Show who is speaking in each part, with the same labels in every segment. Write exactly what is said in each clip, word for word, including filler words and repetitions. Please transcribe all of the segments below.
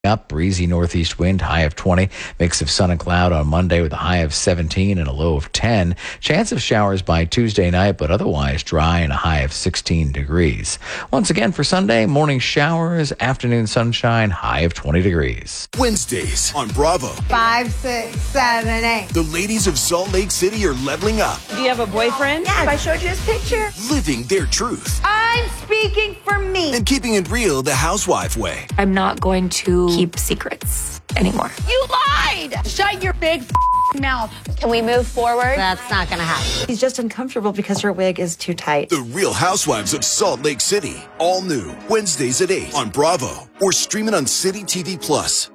Speaker 1: Up, breezy northeast wind, high of twenty. Mix of sun and cloud on Monday with a high of seventeen and a low of ten. Chance of showers by Tuesday night, but otherwise dry and a high of sixteen degrees. Once again for Sunday, morning showers, afternoon sunshine, high of twenty degrees.
Speaker 2: Wednesdays on Bravo.
Speaker 3: Five, six, seven, eight.
Speaker 2: The ladies of Salt Lake City are leveling up.
Speaker 4: Do you have a boyfriend?
Speaker 3: Yes, I showed you his picture.
Speaker 2: Living their truth.
Speaker 3: I'm speaking for me.
Speaker 2: And keeping it real the housewife way.
Speaker 5: I'm not going to keep secrets anymore.
Speaker 3: You lied! Shut your big f- mouth.
Speaker 5: Can we move forward?
Speaker 3: That's not gonna happen.
Speaker 6: He's just uncomfortable because her wig is too tight.
Speaker 2: The Real Housewives of Salt Lake City. All new. Wednesdays at eight on Bravo. Or streaming on City T V Plus.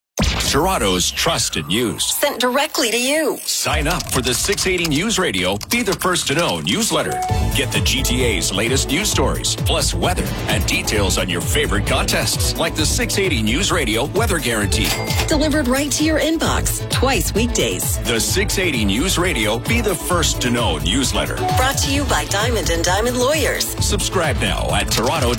Speaker 7: Toronto's trusted news.
Speaker 8: Sent directly to you.
Speaker 7: Sign up for the six eighty News Radio Be the First to Know newsletter. Get the G T A's latest news stories, plus weather and details on your favorite contests, like the six eighty News Radio Weather Guarantee.
Speaker 8: Delivered right to your inbox, twice weekdays.
Speaker 7: The six eighty News Radio Be the First to Know newsletter.
Speaker 8: Brought to you by Diamond and Diamond Lawyers.
Speaker 7: Subscribe now at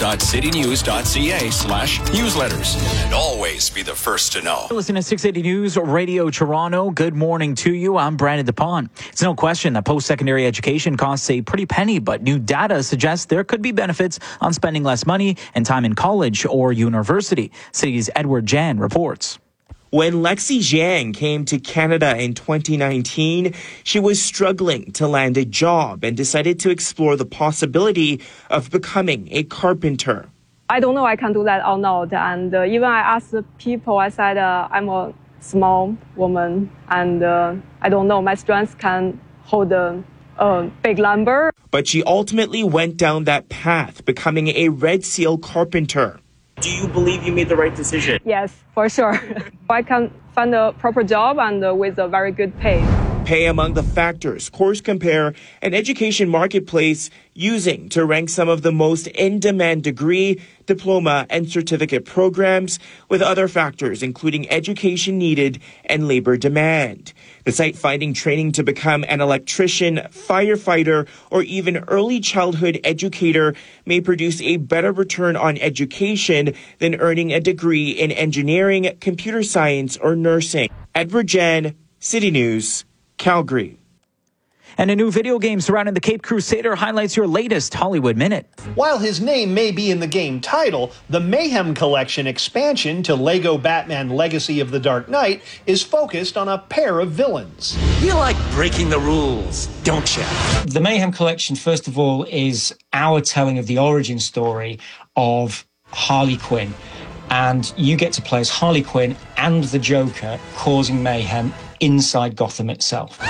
Speaker 7: toronto.citynews.ca slash newsletters. And always be the first to know.
Speaker 9: Listen to six eighty News Radio Toronto. Good morning to you. I'm Brandon DePon. It's no question that post-secondary education costs a pretty penny, but new data suggests there could be benefits on spending less money and time in college or university. City's Edward Jan reports.
Speaker 10: When Lexi Jiang came to Canada in twenty nineteen, she was struggling to land a job and decided to explore the possibility of becoming a carpenter.
Speaker 11: I don't know I can do that or not. And uh, even I asked people, I said, uh, I'm a small woman and uh, I don't know, my strength can hold a, a big lumber.
Speaker 10: But she ultimately went down that path, becoming a Red Seal carpenter. Do you believe you made the right decision?
Speaker 11: Yes, for sure. I can find a proper job and uh, with a very good pay.
Speaker 10: Pay among the factors Course Compare, an education marketplace using to rank some of the most in-demand degree, diploma, and certificate programs, with other factors including education needed and labor demand. The site finding training to become an electrician, firefighter, or even early childhood educator may produce a better return on education than earning a degree in engineering, computer science, or nursing. Edward Jen, City News, Calgary.
Speaker 9: And a new video game surrounding the Cape Crusader highlights your latest Hollywood Minute.
Speaker 12: While his name may be in the game title, the Mayhem Collection expansion to Lego Batman Legacy of the Dark Knight is focused on a pair of villains.
Speaker 13: You like breaking the rules, don't you?
Speaker 14: The Mayhem Collection, first of all, is our telling of the origin story of Harley Quinn. And you get to play as Harley Quinn and the Joker causing mayhem inside Gotham itself.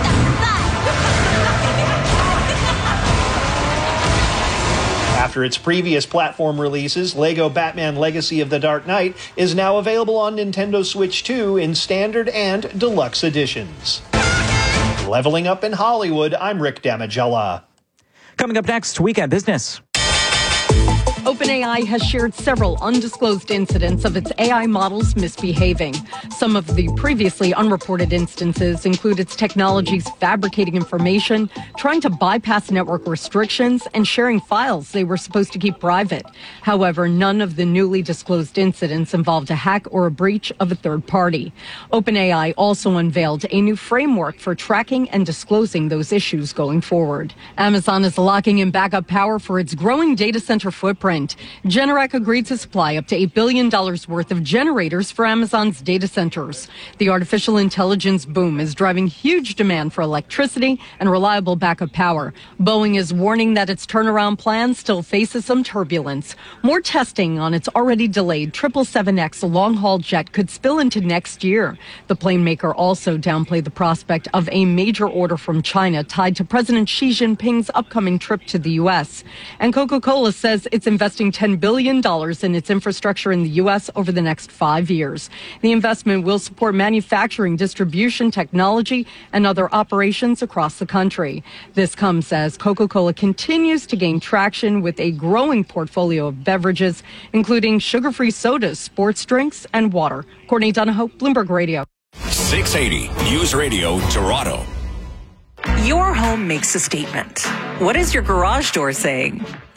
Speaker 12: After its previous platform releases, Lego Batman Legacy of the Dark Knight is now available on Nintendo Switch two in standard and deluxe editions. Leveling up in Hollywood, I'm Rick Damigella.
Speaker 9: Coming up next, Weekend Business.
Speaker 15: OpenAI has shared several undisclosed incidents of its A I models misbehaving. Some of the previously unreported instances include its technologies fabricating information, trying to bypass network restrictions, and sharing files they were supposed to keep private. However, none of the newly disclosed incidents involved a hack or a breach of a third party. OpenAI also unveiled a new framework for tracking and disclosing those issues going forward. Amazon is locking in backup power for its growing data center footprint. Generac agreed to supply up to eight billion dollars worth of generators for Amazon's data centers. The artificial intelligence boom is driving huge demand for electricity and reliable backup power. Boeing is warning that its turnaround plan still faces some turbulence. More testing on its already delayed triple seven X long-haul jet could spill into next year. The plane maker also downplayed the prospect of a major order from China tied to President Xi Jinping's upcoming trip to the U S. And Coca-Cola says it's investing ten billion dollars in its infrastructure in the U S over the next five years. The investment will support manufacturing, distribution, technology, and other operations across the country. This comes as Coca-Cola continues to gain traction with a growing portfolio of beverages, including sugar-free sodas, sports drinks, and water. Courtney Donahoe, Bloomberg Radio.
Speaker 7: six eighty News Radio Toronto.
Speaker 8: Your home makes a statement. What is your garage door saying?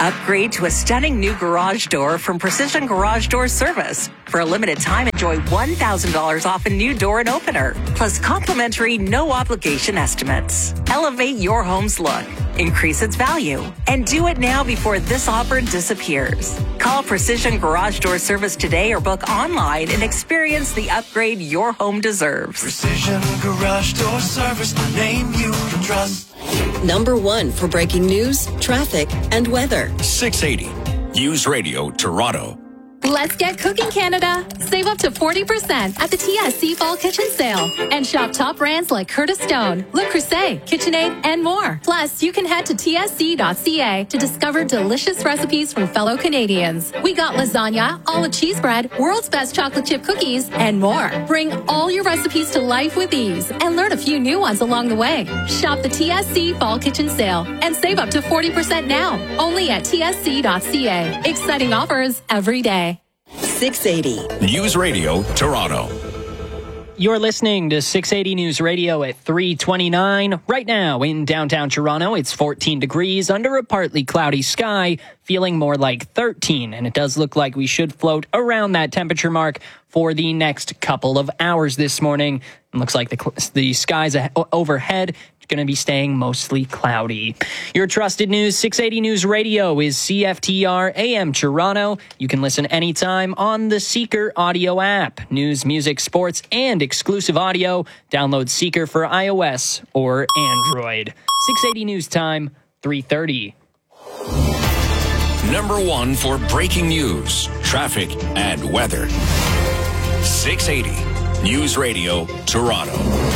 Speaker 4: Upgrade to a stunning new garage door from Precision Garage Door Service. For a limited time, enjoy one thousand dollars off a new door and opener, plus complimentary no-obligation estimates. Elevate your home's look, increase its value, and do it now before this offer disappears. Call Precision Garage Door Service today or book online and experience the upgrade your home deserves.
Speaker 16: Precision Garage Door Service, the name you can trust.
Speaker 8: Number one for breaking news, traffic, and weather.
Speaker 7: six eighty News Radio Toronto.
Speaker 17: Let's get cooking, Canada. Save up to forty percent at the T S C Fall Kitchen Sale. And shop top brands like Curtis Stone, Le Creuset, KitchenAid, and more. Plus, you can head to T S C dot C A to discover delicious recipes from fellow Canadians. We got lasagna, olive cheese bread, world's best chocolate chip cookies, and more. Bring all your recipes to life with ease and learn a few new ones along the way. Shop the T S C Fall Kitchen Sale and save up to forty percent now. Only at T S C dot C A. Exciting offers every day.
Speaker 8: six eighty
Speaker 7: News Radio Toronto.
Speaker 18: You're listening to six eighty News Radio at three twenty-nine. Right now in downtown Toronto, it's fourteen degrees under a partly cloudy sky, feeling more like thirteen. And it does look like we should float around that temperature mark for the next couple of hours this morning. It looks like the, the skies overhead going to be staying mostly cloudy. Your trusted news, six eighty News Radio is C F T R A M Toronto. You can listen anytime on the Seeker audio app. News, music, sports, and exclusive audio. Download Seeker for iOS or Android. six eighty News Time, three thirty.
Speaker 7: Number one for breaking news, traffic, and weather. six eighty News Radio Toronto.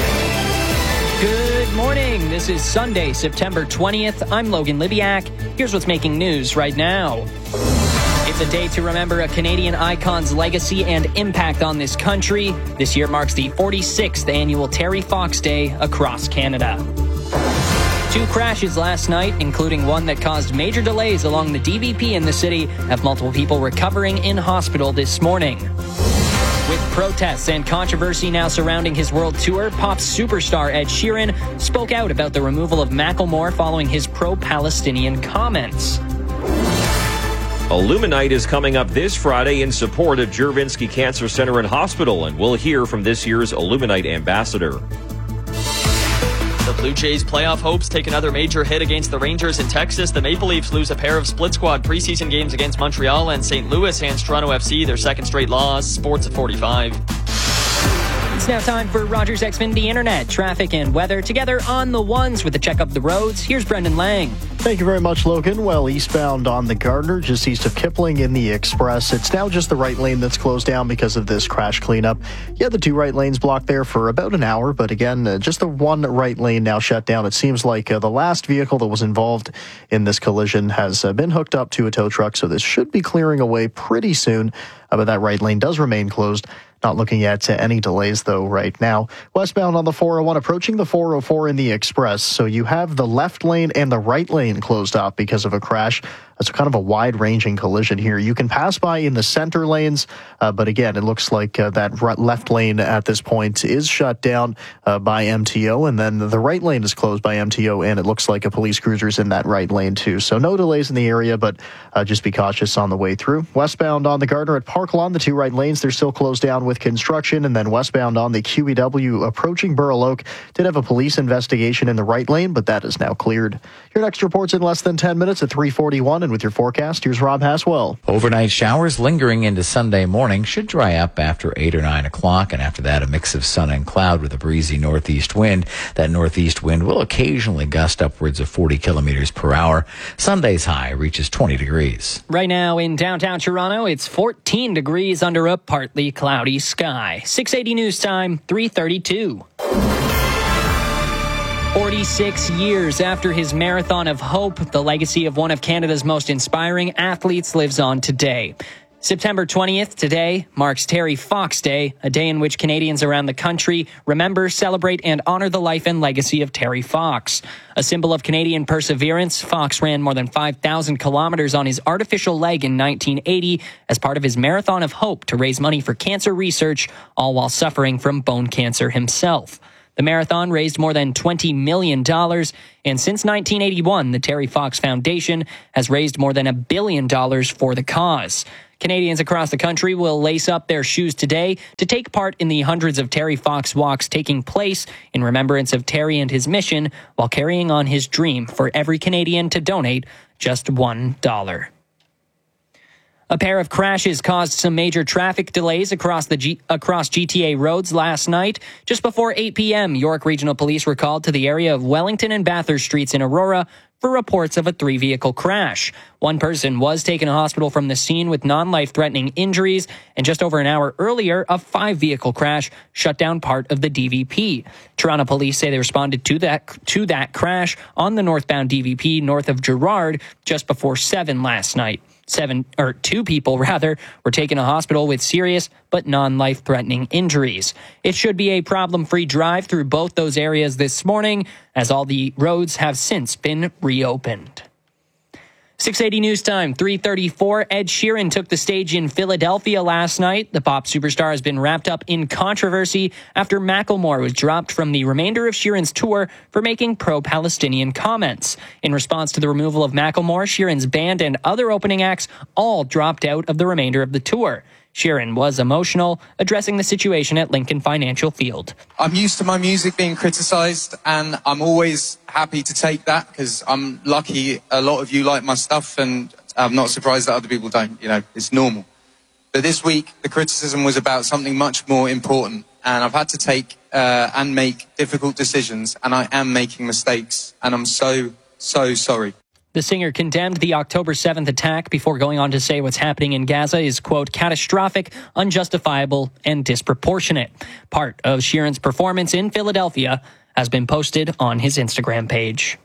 Speaker 18: Good morning. This is Sunday, September twentieth. I'm Logan Libiak. Here's what's making news right now. It's a day to remember a Canadian icon's legacy and impact on this country. This year marks the forty-sixth annual Terry Fox Day across Canada. Two crashes last night, including one that caused major delays along the D V P in the city, have multiple people recovering in hospital this morning. With protests and controversy now surrounding his world tour, pop superstar Ed Sheeran spoke out about the removal of Macklemore following his pro-Palestinian comments.
Speaker 19: Illuminite is coming up this Friday in support of Juravinski Cancer Center and Hospital, and we'll hear from this year's Illuminite ambassador.
Speaker 20: The Blue Jays' playoff hopes take another major hit against the Rangers in Texas. The Maple Leafs lose a pair of split-squad preseason games against Montreal, and Saint Louis hands Toronto F C their second straight loss. Sports at forty-five.
Speaker 18: It's now time for Rogers Xfinity Internet, traffic, and weather together on the ones with a check of the roads. Here's Brendan Lang.
Speaker 21: Thank you very much, Logan. Well, eastbound on the Gardner, just east of Kipling in the Express. It's now just the right lane that's closed down because of this crash cleanup. Yeah, the two right lanes blocked there for about an hour, but again, uh, just the one right lane now shut down. It seems like uh, the last vehicle that was involved in this collision has uh, been hooked up to a tow truck, so this should be clearing away pretty soon. Uh, but that right lane does remain closed. Not looking at uh, any delays, though, right now. Westbound on the four oh one, approaching the four oh four in the Express. So you have the left lane and the right lane closed off because of a crash. It's kind of a wide-ranging collision here. You can pass by in the center lanes, uh, but again, it looks like uh, that right, left lane at this point is shut down uh, by M T O, and then the right lane is closed by M T O, and it looks like a police cruiser's in that right lane too. So no delays in the area, but uh, just be cautious on the way through. Westbound on the Gardner at Park Lawn, the two right lanes, they're still closed down with construction, and then westbound on the Q E W approaching Burl Oak did have a police investigation in the right lane, but that is now cleared. Your next report's in less than ten minutes at three forty-one. And with your forecast, here's Rob Haswell.
Speaker 1: Overnight showers lingering into Sunday morning should dry up after eight or nine o'clock, and after that, a mix of sun and cloud with a breezy northeast wind. That northeast wind will occasionally gust upwards of forty kilometers per hour. Sunday's high reaches twenty degrees.
Speaker 18: Right now in downtown Toronto, it's fourteen degrees under a partly cloudy sky. six eighty News Time, three thirty-two. forty-six years after his Marathon of Hope, the legacy of one of Canada's most inspiring athletes lives on today. September twentieth, today, marks Terry Fox Day, a day in which Canadians around the country remember, celebrate, and honor the life and legacy of Terry Fox. A symbol of Canadian perseverance, Fox ran more than five thousand kilometers on his artificial leg in nineteen eighty as part of his Marathon of Hope to raise money for cancer research, all while suffering from bone cancer himself. The marathon raised more than twenty million dollars, and since nineteen eighty-one, the Terry Fox Foundation has raised more than a billion dollars for the cause. Canadians across the country will lace up their shoes today to take part in the hundreds of Terry Fox walks taking place in remembrance of Terry and his mission while carrying on his dream for every Canadian to donate just one dollar. A pair of crashes caused some major traffic delays across the G- across G T A roads last night. Just before eight p.m., York Regional Police were called to the area of Wellington and Bathurst Streets in Aurora for reports of a three-vehicle crash. One person was taken to hospital from the scene with non-life-threatening injuries, and just over an hour earlier, a five-vehicle crash shut down part of the D V P. Toronto police say they responded to that to that crash on the northbound D V P north of Gerrard just before seven last night. Seven or two people rather were taken to hospital with serious but non-life-threatening injuries. It should be a problem-free drive through both those areas this morning, as all the roads have since been reopened. six eighty News Time, three thirty-four. Ed Sheeran took the stage in Philadelphia last night. The pop superstar has been wrapped up in controversy after Macklemore was dropped from the remainder of Sheeran's tour for making pro-Palestinian comments. In response to the removal of Macklemore, Sheeran's band and other opening acts all dropped out of the remainder of the tour. Sheeran was emotional, addressing the situation at Lincoln Financial Field.
Speaker 5: I'm used to my music being criticised, and I'm always happy to take that because I'm lucky a lot of you like my stuff, and I'm not surprised that other people don't. You know, it's normal. But this week, the criticism was about something much more important, and I've had to take uh, and make difficult decisions, and I am making mistakes, and I'm so, so sorry.
Speaker 18: The singer condemned the October seventh attack before going on to say what's happening in Gaza is, quote, catastrophic, unjustifiable, and disproportionate. Part of Sheeran's performance in Philadelphia has been posted on his Instagram page.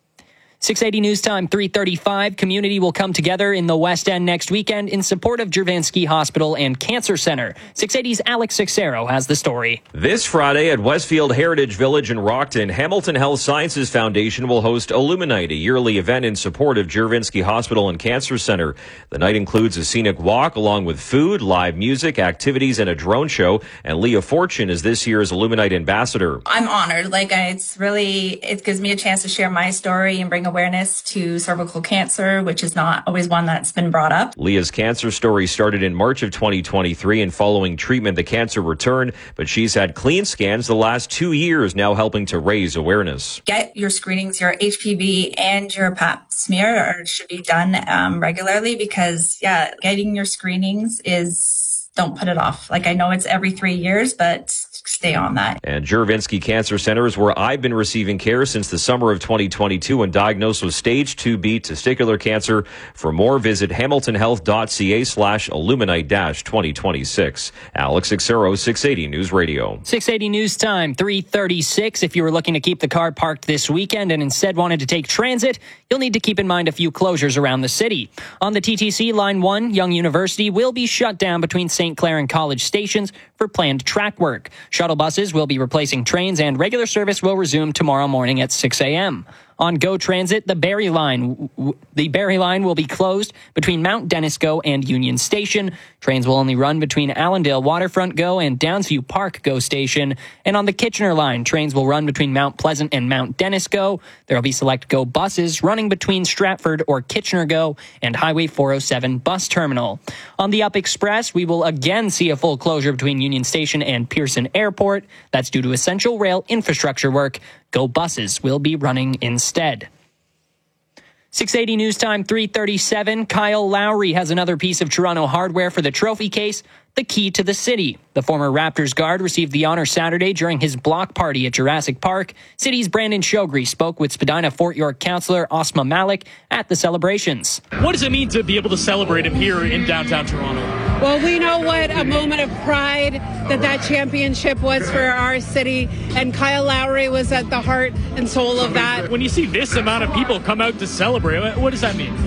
Speaker 18: six eighty News Time, three thirty-five. Community will come together in the West End next weekend in support of Jurvenski Hospital and Cancer Center. six eighty's Alex Sixero has the story.
Speaker 19: This Friday at Westfield Heritage Village in Rockton, Hamilton Health Sciences Foundation will host Illuminite, a yearly event in support of Jurvenski Hospital and Cancer Center. The night includes a scenic walk along with food, live music, activities, and a drone show. And Leah Fortune is this year's Illuminite ambassador.
Speaker 22: I'm honored. Like, I, it's really, it gives me a chance to share my story and bring awareness to cervical cancer, which is not always one that's been brought up.
Speaker 19: Leah's cancer story started in March of twenty twenty-three, and following treatment, the cancer returned, but she's had clean scans the last two years, now helping to raise awareness.
Speaker 22: Get your screenings, your H P V and your pap smear are, should be done um, regularly because, yeah, getting your screenings is, don't put it off. Like, I know it's every three years, but stay on that.
Speaker 19: And Jurvenski Cancer Center is where I've been receiving care since the summer of twenty twenty-two and diagnosed with stage two B testicular cancer. For more, visit hamiltonhealth.ca slash illuminite dash 2026. Alex Sixero, six eighty News Radio.
Speaker 18: six eighty News Time, three thirty-six. If you were looking to keep the car parked this weekend and instead wanted to take transit, you'll need to keep in mind a few closures around the city. On the T T C, Line one, Young University will be shut down between Saint Clair and College stations for planned track work. Shuttle buses will be replacing trains, and regular service will resume tomorrow morning at six a.m. On GO Transit, the Barrie Line, the Barrie Line will be closed between Mount Dennis GO and Union Station. Trains will only run between Allendale Waterfront GO and Downsview Park GO Station. And on the Kitchener Line, trains will run between Mount Pleasant and Mount Dennis GO. There will be select GO buses running between Stratford or Kitchener GO and Highway four oh seven Bus Terminal. On the Up Express, we will again see a full closure between Union Station and Pearson Airport. That's due to essential rail infrastructure work. GO buses will be running instead. six eighty News Time, three thirty-seven. Kyle Lowry has another piece of Toronto hardware for the trophy case, the key to the city. The former Raptors guard received the honor Saturday during his block party at Jurassic Park. City's Brandon Shogri spoke with Spadina Fort York councillor Osma Malik at the celebrations.
Speaker 23: What does it mean to be able to celebrate him here in downtown Toronto?
Speaker 24: Well, we know what a moment of pride that that championship was for our city, and Kyle Lowry was at the heart and soul of that.
Speaker 23: When you see this amount of people come out to celebrate, what does that mean?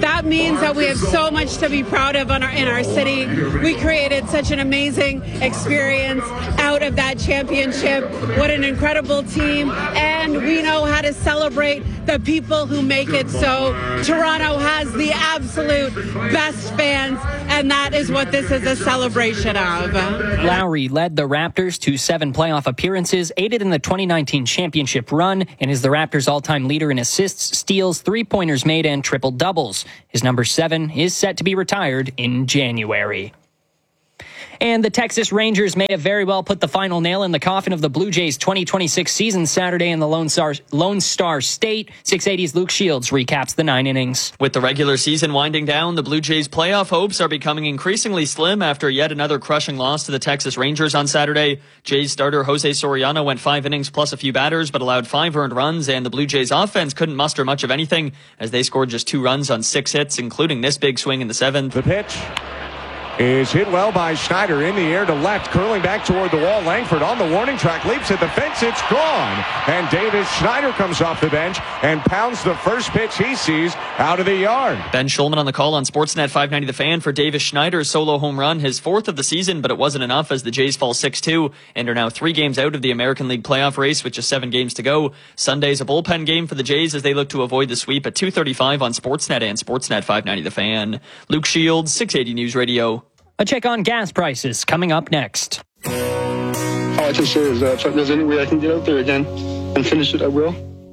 Speaker 24: that means that we have so much to be proud of on our, in our city. We created such an amazing experience out of that championship. What an incredible team. And we know how to celebrate the people who make it so. Toronto has the absolute best fans, and that is what this is a celebration of.
Speaker 18: Lowry led the Raptors to seven playoff appearances, aided in the twenty nineteen championship run, and is the Raptors' all-time leader in assists, steals, three-pointers made, and triple-doubles. His number seven is set to be retired in January. And the Texas Rangers may have very well put the final nail in the coffin of the Blue Jays' twenty twenty-six season Saturday in the Lone Star, Lone Star State. six eighty's Luke Shields recaps the nine innings.
Speaker 20: With the regular season winding down, the Blue Jays' playoff hopes are becoming increasingly slim after yet another crushing loss to the Texas Rangers on Saturday. Jays starter Jose Soriano went five innings plus a few batters, but allowed five earned runs, and the Blue Jays' offense couldn't muster much of anything as they scored just two runs on six hits, including this big swing in the seventh.
Speaker 2: The pitch is hit well by Schneider in the air to left, curling back toward the wall. Langford on the warning track, leaps at the fence, it's gone. And Davis Schneider comes off the bench and pounds the first pitch he sees out of the yard.
Speaker 20: Ben Schulman on the call on Sportsnet five ninety The Fan for Davis Schneider's solo home run, his fourth of the season, but it wasn't enough as the Jays fall six two and are now three games out of the American League playoff race with just seven games to go. Sunday's a bullpen game for the Jays as they look to avoid the sweep at two thirty-five on Sportsnet and Sportsnet five ninety The Fan. Luke Shields, six eighty News Radio.
Speaker 18: A check on gas prices coming up next.
Speaker 3: All I can say is that if there's any way I can get out there again and finish it, I will.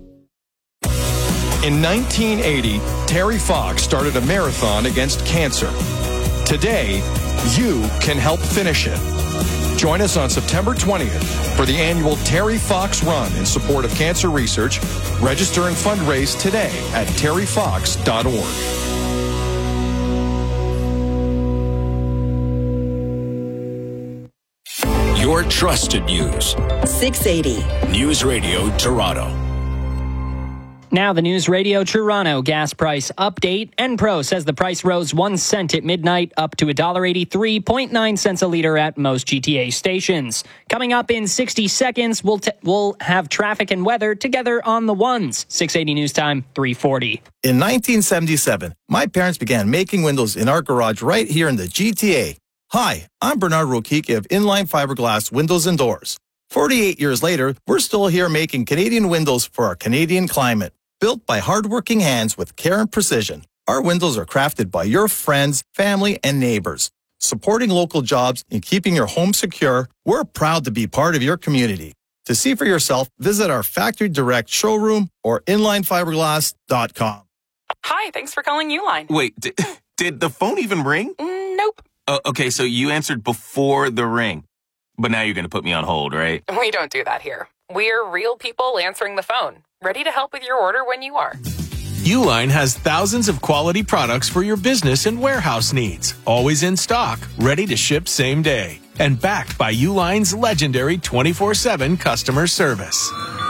Speaker 6: In nineteen eighty, Terry Fox started a marathon against cancer. Today, you can help finish it. Join us on September twentieth for the annual Terry Fox Run in support of cancer research. Register and fundraise today at terry fox dot org.
Speaker 7: Your trusted news.
Speaker 8: six eighty.
Speaker 7: News Radio Toronto.
Speaker 18: Now the News Radio Toronto gas price update. Enpro says the price rose one cent at midnight, up to one dollar eighty-three point nine cents a liter at most G T A stations. Coming up in sixty seconds, we'll t- we'll have traffic and weather together on the ones. six eighty News Time, three forty.
Speaker 11: In nineteen seventy-seven, my parents began making windows in our garage right here in the G T A. Hi, I'm Bernard Rokiki of Inline Fiberglass Windows and Doors. forty-eight years later, we're still here making Canadian windows for our Canadian climate. Built by hardworking hands with care and precision, our windows are crafted by your friends, family, and neighbors. Supporting local jobs and keeping your home secure, we're proud to be part of your community. To see for yourself, visit our Factory Direct showroom or inline fiberglass dot com.
Speaker 25: Hi, thanks for calling Uline.
Speaker 26: Wait, did, did the phone even ring?
Speaker 25: Mm, nope.
Speaker 26: Uh, okay, so you answered before the ring. But now you're going to put me on hold, right?
Speaker 25: We don't do that here. We're real people answering the phone, ready to help with your order when you are.
Speaker 27: Uline has thousands of quality products for your business and warehouse needs. Always in stock, ready to ship same day. And backed by Uline's legendary twenty-four seven customer service.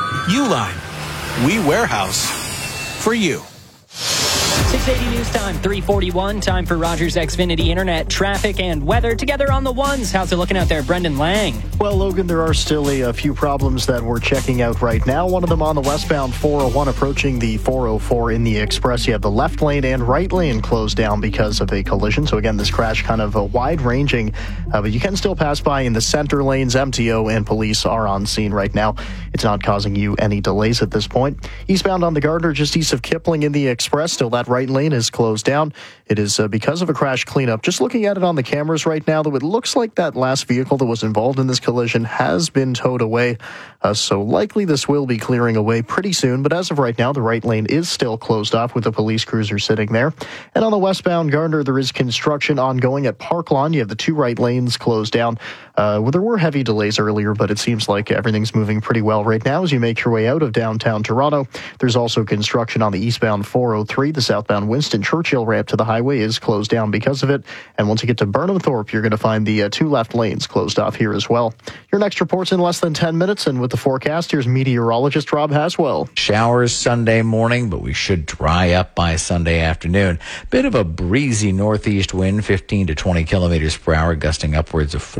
Speaker 27: Uline, we warehouse for you.
Speaker 18: six eighty News Time, three forty-one. Time for Rogers Xfinity Internet traffic and weather together on the ones. How's it looking out there, Brendan Lang?
Speaker 21: Well, Logan, there are still a, a few problems that we're checking out right now. One of them on the westbound four oh one approaching the four oh four in the Express. You have the left lane and right lane closed down because of a collision. So again, this crash kind of a wide-ranging, uh, but you can still pass by in the center lanes. M T O and police are on scene right now. It's not causing you any delays at this point. Eastbound on the Gardner, just east of Kipling in the Express, still that right lane is closed down. It is uh, because of a crash cleanup. Just looking at it on the cameras right now, though, it looks like that last vehicle that was involved in this collision has been towed away. Uh, so likely this will be clearing away pretty soon. But as of right now, the right lane is still closed off with a police cruiser sitting there. And on the westbound Gardner, there is construction ongoing at Park Lawn. You have the two right lanes closed down. Uh, well, there were heavy delays earlier, but it seems like everything's moving pretty well right now as you make your way out of downtown Toronto. There's also construction on the eastbound four oh three. The southbound Winston Churchill ramp to the highway is closed down because of it. And once you get to Burnham Thorpe, you're going to find the uh, two left lanes closed off here as well. Your next report's in less than ten minutes. And with the forecast, here's meteorologist Rob Haswell.
Speaker 1: Showers Sunday morning, but we should dry up by Sunday afternoon. Bit of a breezy northeast wind, fifteen to twenty kilometers per hour, gusting upwards of forty at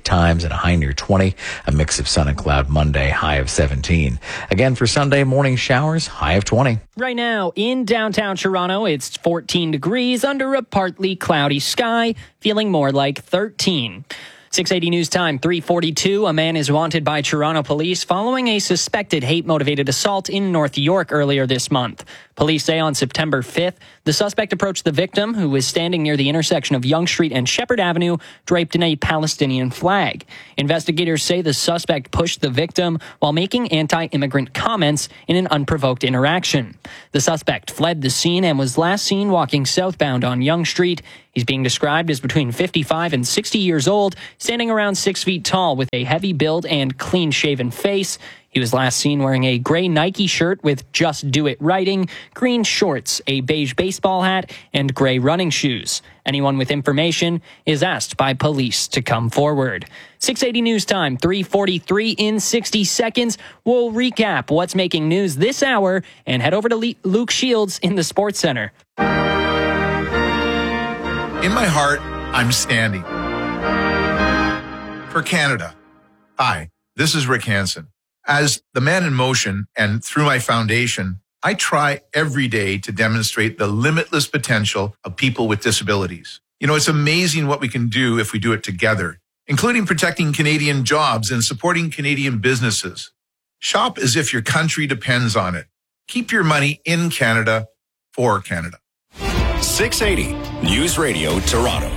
Speaker 1: times and a high near twenty. A mix of sun and cloud Monday, high of seventeen. Again for Sunday, morning showers, high of twenty.
Speaker 18: Right now in downtown Toronto, it's fourteen degrees under a partly cloudy sky, feeling more like thirteen. six eighty News Time, three forty-two. A man is wanted by Toronto police following a suspected hate-motivated assault in North York earlier this month. Police say on September fifth, the suspect approached the victim, who was standing near the intersection of Yonge Street and Shepherd Avenue, draped in a Palestinian flag. Investigators say the suspect pushed the victim while making anti-immigrant comments in an unprovoked interaction. The suspect fled the scene and was last seen walking southbound on Yonge Street. He's being described as between fifty-five and sixty years old, standing around six feet tall with a heavy build and clean-shaven face. He was last seen wearing a gray Nike shirt with Just Do It writing, green shorts, a beige baseball hat, and gray running shoes. Anyone with information is asked by police to come forward. six eighty News Time, three forty-three in sixty seconds. We'll recap what's making news this hour and head over to Luke Shields in the Sports Center.
Speaker 4: In my heart, I'm standing for Canada. Hi, this is Rick Hansen. As the Man in Motion and through my foundation, I try every day to demonstrate the limitless potential of people with disabilities. You know, it's amazing what we can do if we do it together, including protecting Canadian jobs and supporting Canadian businesses. Shop as if your country depends on it. Keep your money in Canada for Canada.
Speaker 7: six eighty News Radio Toronto.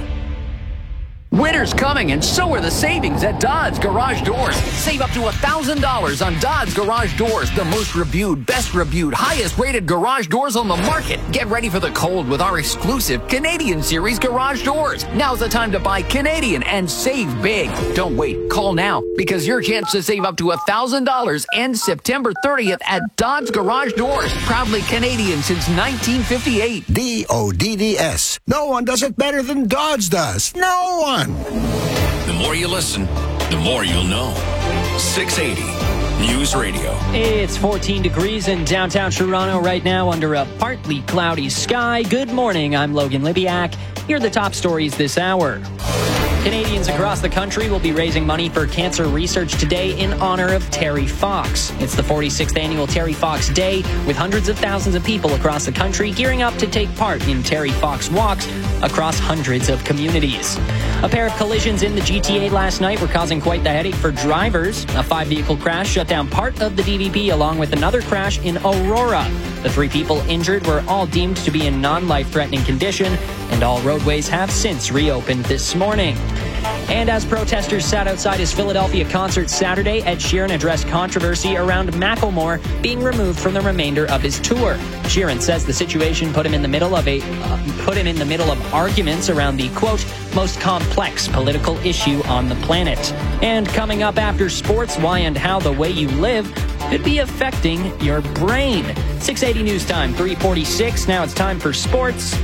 Speaker 9: Winter's coming, and so are the savings at Dodds Garage Doors. Save up to one thousand dollars on Dodds Garage Doors, the most reviewed, best reviewed, highest rated garage doors on the market. Get ready for the cold with our exclusive Canadian Series garage doors. Now's the time to buy Canadian and save big. Don't wait. Call now, because your chance to save up to one thousand dollars ends September thirtieth at Dodds Garage Doors. Proudly Canadian since nineteen fifty-eight.
Speaker 10: D O D D S. No one does it better than Dodds does. No one.
Speaker 7: The more you listen, the more you'll know. six eighty News Radio.
Speaker 18: It's fourteen degrees in downtown Toronto right now under a partly cloudy sky. Good morning, I'm Logan Libiak. Here are the top stories this hour. Canadians across the country will be raising money for cancer research today in honor of Terry Fox. It's the forty-sixth annual Terry Fox Day, with hundreds of thousands of people across the country gearing up to take part in Terry Fox walks across hundreds of communities. A pair of collisions in the G T A last night were causing quite the headache for drivers. A five-vehicle crash shut down part of the D V B along with another crash in Aurora. The three people injured were all deemed to be in non-life-threatening condition, and all roadways have since reopened this morning. And as protesters sat outside his Philadelphia concert Saturday, Ed Sheeran addressed controversy around Macklemore being removed from the remainder of his tour. Sheeran says the situation put him in the middle of a uh, put him in the middle of arguments around the, quote, most complex political issue on the planet. And coming up after sports, why and how the way you live could be affecting your brain. six eighty News Time, three forty-six. Now it's time for sports.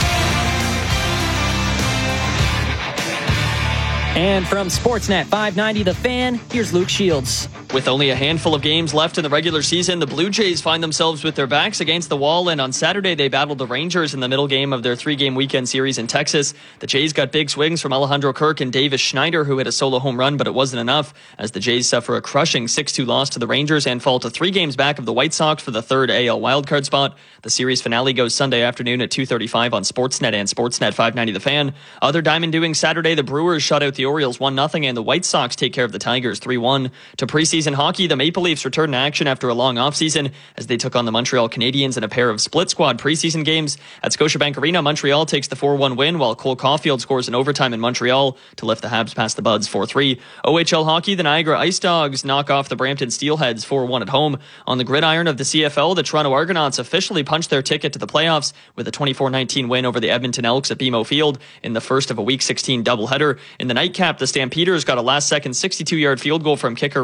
Speaker 18: And from Sportsnet five ninety The Fan, here's Luke Shields.
Speaker 20: With only a handful of games left in the regular season, the Blue Jays find themselves with their backs against the wall, and on Saturday they battled the Rangers in the middle game of their three-game weekend series in Texas. The Jays got big swings from Alejandro Kirk and Davis Schneider, who hit a solo home run, but it wasn't enough as the Jays suffer a crushing six two loss to the Rangers and fall to three games back of the White Sox for the third A L wildcard spot. The series finale goes Sunday afternoon at two thirty-five on Sportsnet and Sportsnet five ninety The Fan. Other diamond doing Saturday, the Brewers shut out the Orioles one nothing, and the White Sox take care of the Tigers three one. To preseason hockey, the Maple Leafs return to action after a long offseason as they took on the Montreal Canadiens in a pair of split squad preseason games. At Scotiabank Arena, Montreal takes the four one win, while Cole Caulfield scores in overtime in Montreal to lift the Habs past the Buds four three. O H L hockey, the Niagara Ice Dogs knock off the Brampton Steelheads four one at home. On the gridiron of the C F L, the Toronto Argonauts officially punched their ticket to the playoffs with a twenty-four nineteen win over the Edmonton Elks at B M O Field in the first of a Week sixteen doubleheader. In the nightcap, the Stampeders got a last-second sixty-two-yard field goal from kicker Rene Paredes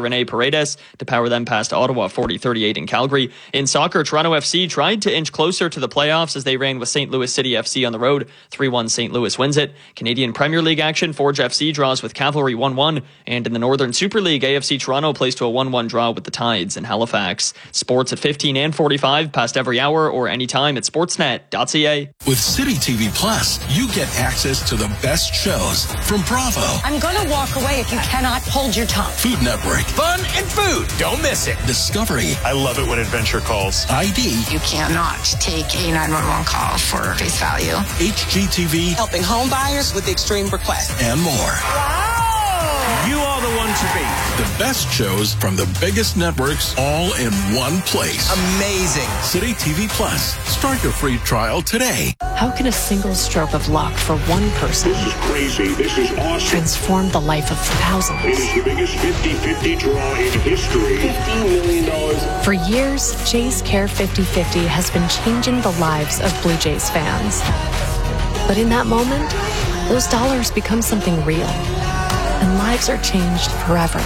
Speaker 20: Raiders to power them past Ottawa forty thirty-eight in Calgary. In soccer, Toronto F C tried to inch closer to the playoffs as they ran with Saint Louis City F C on the road. three one Saint Louis wins it. Canadian Premier League action, Forge F C draws with Cavalry one one. And in the Northern Super League, A F C Toronto plays to a one one draw with the Tides in Halifax. Sports at fifteen and forty-five, past every hour or anytime at sportsnet dot c a.
Speaker 5: With City T V Plus, you get access to the best shows from Bravo,
Speaker 12: I'm going to walk away if you cannot hold your tongue.
Speaker 5: Food Network,
Speaker 13: Fun and food. Don't miss it.
Speaker 5: Discovery.
Speaker 13: I love it when adventure calls.
Speaker 5: I D.
Speaker 14: You cannot take a nine one one call for face value.
Speaker 5: H G T V.
Speaker 12: Helping home buyers with extreme requests.
Speaker 5: And more.
Speaker 13: Wow. You are the one to beat.
Speaker 5: The best shows from the biggest networks all in one place.
Speaker 13: Amazing.
Speaker 5: City T V Plus. Start your free trial today.
Speaker 15: How can a single stroke of luck for one person
Speaker 16: This is crazy. This is awesome.
Speaker 15: transform the life of thousands?
Speaker 16: It is the biggest fifty-fifty draw in history. fifteen million dollars.
Speaker 15: For years, Jays Care fifty fifty has been changing the lives of Blue Jays fans. But in that moment, those dollars become something real. And lives are changed forever.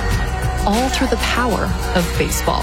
Speaker 15: All through the power of baseball.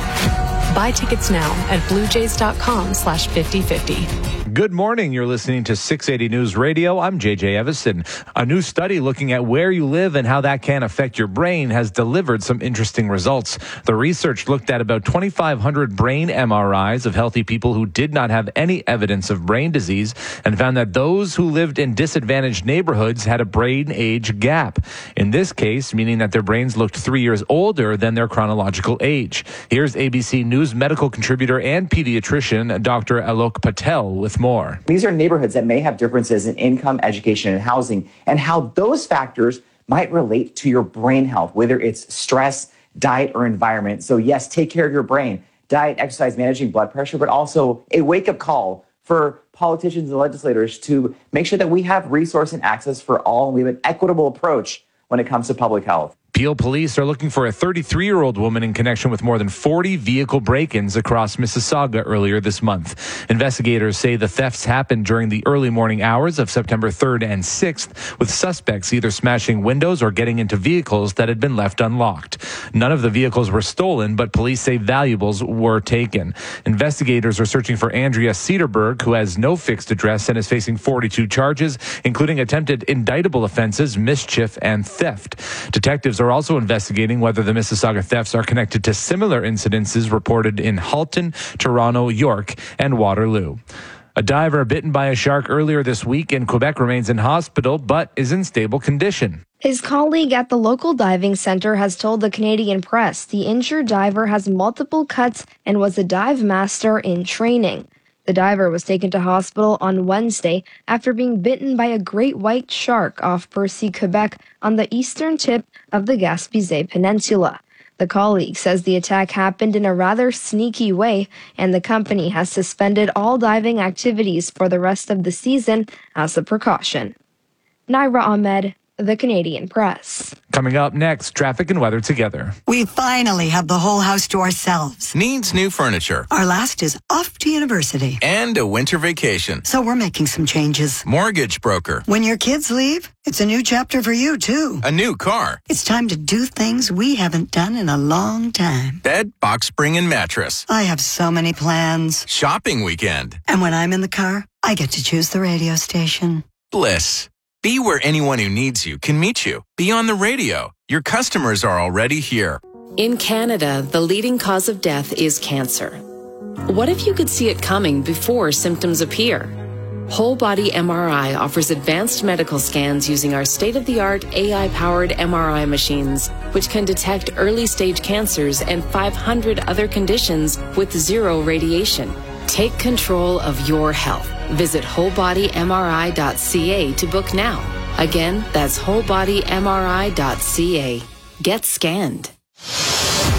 Speaker 15: Buy tickets now at bluejays.com slash 5050.
Speaker 17: Good morning. You're listening to six eighty News Radio. I'm J J Evison. A new study looking at where you live and how that can affect your brain has delivered some interesting results. The research looked at about twenty-five hundred brain M R Is of healthy people who did not have any evidence of brain disease and found that those who lived in disadvantaged neighborhoods had a brain age gap. In this case, meaning that their brains looked three years older than their chronological age. Here's A B C News medical contributor and pediatrician Doctor Alok Patel with more.
Speaker 28: These are neighborhoods that may have differences in income, education, and housing, and how those factors might relate to your brain health, whether it's stress, diet, or environment. So yes, take care of your brain. Diet, exercise, managing blood pressure, but also a wake-up call for politicians and legislators to make sure that we have resource and access for all, and we have an equitable approach when it comes to public health.
Speaker 17: Peel police are looking for a thirty-three-year-old woman in connection with more than forty vehicle break-ins across Mississauga earlier this month. Investigators say the thefts happened during the early morning hours of September third and sixth, with suspects either smashing windows or getting into vehicles that had been left unlocked. None of the vehicles were stolen, but police say valuables were taken. Investigators are searching for Andrea Cedarberg, who has no fixed address and is facing forty-two charges, including attempted indictable offenses, mischief, and theft. Detectives are also investigating whether the Mississauga thefts are connected to similar incidences reported in Halton, Toronto, York, and Waterloo. A diver bitten by a shark earlier this week in Quebec remains in hospital but is in stable condition.
Speaker 29: His colleague at the local diving center has told the Canadian press the injured diver has multiple cuts and was a dive master in training. The diver was taken to hospital on Wednesday after being bitten by a great white shark off Percy, Quebec, on the eastern tip of the Gaspésie Peninsula. The colleague says the attack happened in a rather sneaky way, and the company has suspended all diving activities for the rest of the season as a precaution. Naira Ahmed, The Canadian Press.
Speaker 17: Coming up next, traffic and weather together.
Speaker 30: We finally have the whole house to ourselves.
Speaker 31: Needs new furniture.
Speaker 30: Our last is off to university.
Speaker 31: And a winter vacation.
Speaker 30: So we're making some changes.
Speaker 31: Mortgage broker.
Speaker 30: When your kids leave, it's a new chapter for you, too.
Speaker 31: A new car.
Speaker 30: It's time to do things we haven't done in a long time.
Speaker 31: Bed, box spring, and mattress.
Speaker 30: I have so many plans.
Speaker 31: Shopping weekend.
Speaker 30: And when I'm in the car, I get to choose the radio station.
Speaker 31: Bliss. Be where anyone who needs you can meet you. Be on the radio. Your customers are already here.
Speaker 32: In Canada, the leading cause of death is cancer. What if you could see it coming before symptoms appear? Whole Body M R I offers advanced medical scans using our state-of-the-art A I-powered M R I machines, which can detect early-stage cancers and five hundred other conditions with zero radiation. Take control of your health. Visit whole body M R I dot C A to book now. Again, that's whole body M R I dot C A. Get scanned.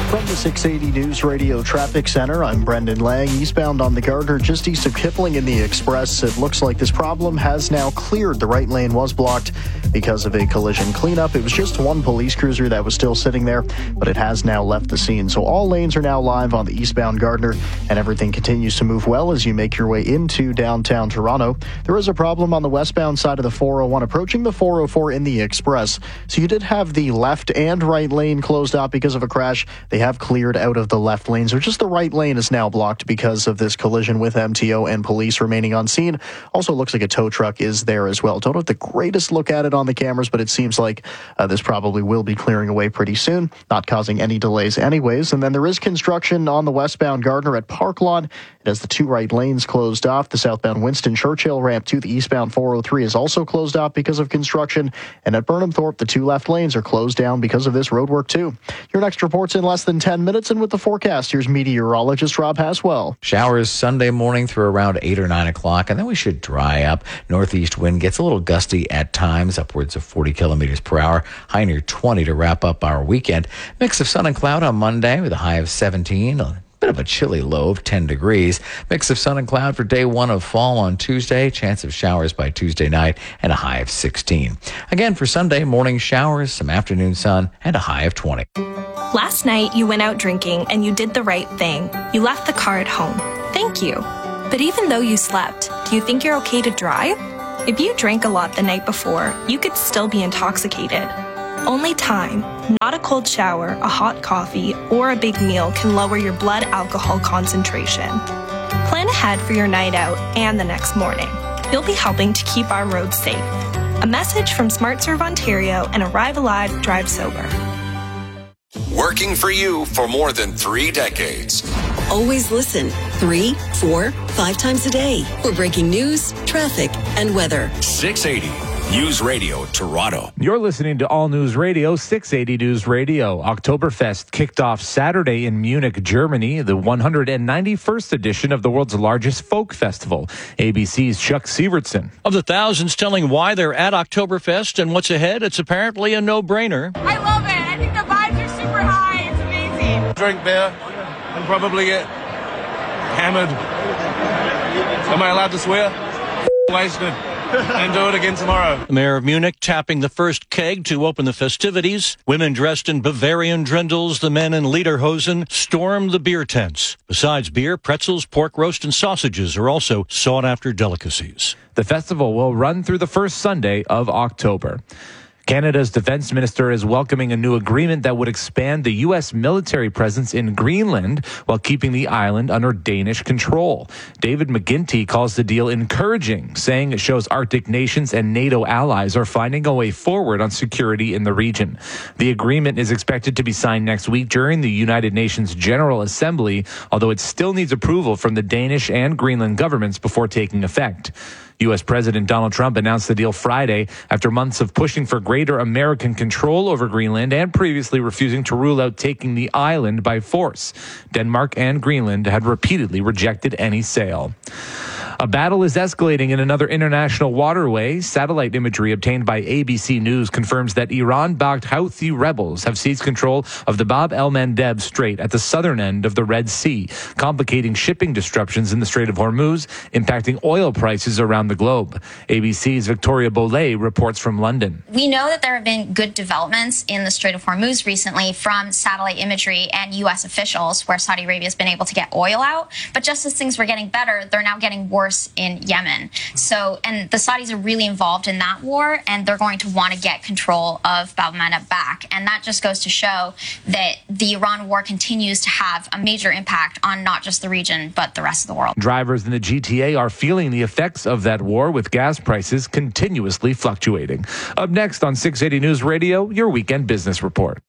Speaker 21: From the six eighty News Radio Traffic Center, I'm Brendan Lang. Eastbound on the Gardner, just east of Kipling in the Express. It looks like this problem has now cleared. The right lane was blocked because of a collision cleanup. It was just one police cruiser that was still sitting there, but it has now left the scene. So all lanes are now live on the eastbound Gardner, and everything continues to move well as you make your way into downtown Toronto. There is a problem on the westbound side of the four oh one approaching the four oh four in the Express. So you did have the left and right lane closed out because of a crash. They have cleared out of the left lanes, or just the right lane is now blocked because of this collision with M T O and police remaining on scene. Also looks like a tow truck is there as well. Don't have the greatest look at it on the cameras, but it seems like uh, this probably will be clearing away pretty soon, not causing any delays anyways. And then there is construction on the westbound Gardner at Park Lawn. It has the two right lanes closed off. The southbound Winston Churchill ramp to the eastbound four oh three is also closed off because of construction. And at Burnham Thorpe, the two left lanes are closed down because of this road work too. Your next report's in less than ten minutes, and with the forecast, here's meteorologist Rob Haswell.
Speaker 1: Showers Sunday morning through around eight or nine o'clock, and then we should dry up. Northeast wind gets a little gusty at times, upwards of forty kilometers per hour, high near twenty to wrap up our weekend. Mix of sun and cloud on Monday with a high of seventeen. A bit of a chilly low of ten degrees. Mix of sun and cloud for day one of fall on Tuesday. Chance of showers by Tuesday night and a high of sixteen. Again for Sunday, morning showers, some afternoon sun, and a high of twenty.
Speaker 2: Last night, you went out drinking and you did the right thing. You left the car at home. Thank you. But even though you slept, do you think you're okay to drive? If you drank a lot the night before, you could still be intoxicated. Only time, not a cold shower, a hot coffee, or a big meal can lower your blood alcohol concentration. Plan ahead for your night out and the next morning. You'll be helping to keep our roads safe. A message from SmartServe Ontario and Arrive Alive, Drive Sober.
Speaker 7: Working for you for more than three decades.
Speaker 3: Always listen three, four, five times a day for breaking news, traffic, and weather.
Speaker 7: six eighty News Radio Toronto.
Speaker 17: You're listening to All News Radio, six eighty News Radio. Oktoberfest kicked off Saturday in Munich, Germany, the one hundred ninety-first edition of the world's largest folk festival. A B C's Chuck Sievertson.
Speaker 6: Of the thousands telling why they're at Oktoberfest and what's ahead, it's apparently a no-brainer.
Speaker 8: I love it. I think the vibes are super high. It's amazing.
Speaker 11: Drink beer and probably get hammered. Am I allowed to swear? Wasted. And do it again tomorrow.
Speaker 6: The mayor of Munich tapping the first keg to open the festivities. Women dressed in Bavarian drindles, the men in lederhosen, storm the beer tents. Besides beer, pretzels, pork roast, and sausages are also sought-after delicacies.
Speaker 17: The festival will run through the first Sunday of October. Canada's defense minister is welcoming a new agreement that would expand the U S military presence in Greenland while keeping the island under Danish control. David McGuinty calls the deal encouraging, saying it shows Arctic nations and NATO allies are finding a way forward on security in the region. The agreement is expected to be signed next week during the United Nations General Assembly, although it still needs approval from the Danish and Greenland governments before taking effect. U S President Donald Trump announced the deal Friday after months of pushing for greater American control over Greenland and previously refusing to rule out taking the island by force. Denmark and Greenland had repeatedly rejected any sale. A battle is escalating in another international waterway. Satellite imagery obtained by A B C News confirms that Iran-backed Houthi rebels have seized control of the Bab el-Mandeb Strait at the southern end of the Red Sea, complicating shipping disruptions in the Strait of Hormuz, impacting oil prices around the globe. A B C's Victoria Bollet reports from London.
Speaker 19: We know that there have been good developments in the Strait of Hormuz recently from satellite imagery and U S officials where Saudi Arabia has been able to get oil out. But just as things were getting better, they're now getting worse in Yemen. So, and the Saudis are really involved in that war, and they're going to want to get control of Bab el-Mandeb back. And that just goes to show that the Iran war continues to have a major impact on not just the region, but the rest of the world.
Speaker 17: Drivers in the G T A are feeling the effects of that war, with gas prices continuously fluctuating. Up next on six eighty News Radio, your weekend business report.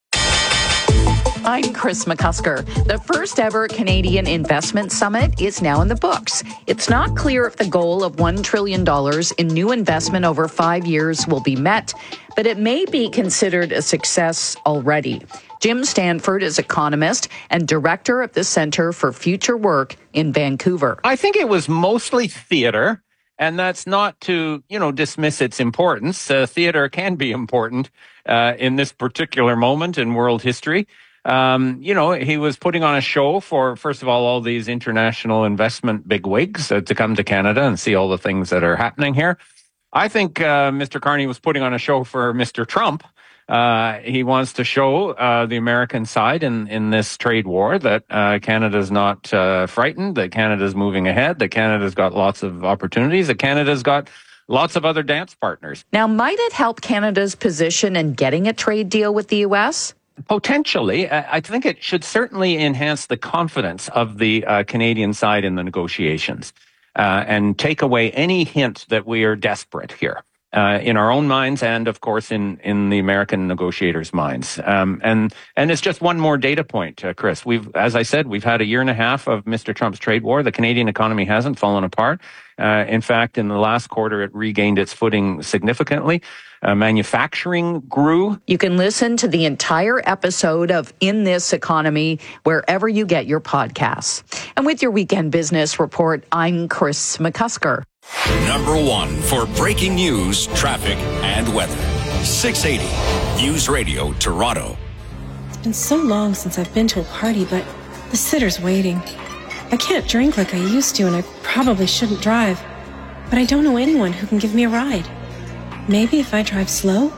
Speaker 22: I'm Chris McCusker. The first ever Canadian Investment Summit is now in the books. It's not clear if the goal of one trillion dollars in new investment over five years will be met, but it may be considered a success already. Jim Stanford is economist and director of the Centre for Future Work in Vancouver.
Speaker 23: I think it was mostly theater, and that's not to, you know, dismiss its importance. Uh, theater can be important uh, in this particular moment in world history. Um, you know, he was putting on a show for, first of all, all these international investment bigwigs uh, to come to Canada and see all the things that are happening here. I think uh, Mister Carney was putting on a show for Mister Trump. Uh, he wants to show uh, the American side in, in this trade war that uh, Canada's not uh, frightened, that Canada's moving ahead, that Canada's got lots of opportunities, that Canada's got lots of other dance partners.
Speaker 22: Now, might it help Canada's position in getting a trade deal with the U S?
Speaker 23: Potentially. I think it should certainly enhance the confidence of the uh, Canadian side in the negotiations uh, and take away any hint that we are desperate here. Uh, in our own minds and, of course, in, in the American negotiators' minds. Um, and, and it's just one more data point, uh, Chris. We've, as I said, we've had a year and a half of Mister Trump's trade war. The Canadian economy hasn't fallen apart. Uh, in fact, in the last quarter, it regained its footing significantly. Uh, manufacturing grew.
Speaker 22: You can listen to the entire episode of In This Economy wherever you get your podcasts. And with your Weekend Business Report, I'm Chris McCusker.
Speaker 7: Number one for breaking news, traffic, and weather. six eighty News Radio Toronto.
Speaker 4: It's been so long since I've been to a party, but the sitter's waiting. I can't drink like I used to, and I probably shouldn't drive. But I don't know anyone who can give me a ride. Maybe if I drive slow?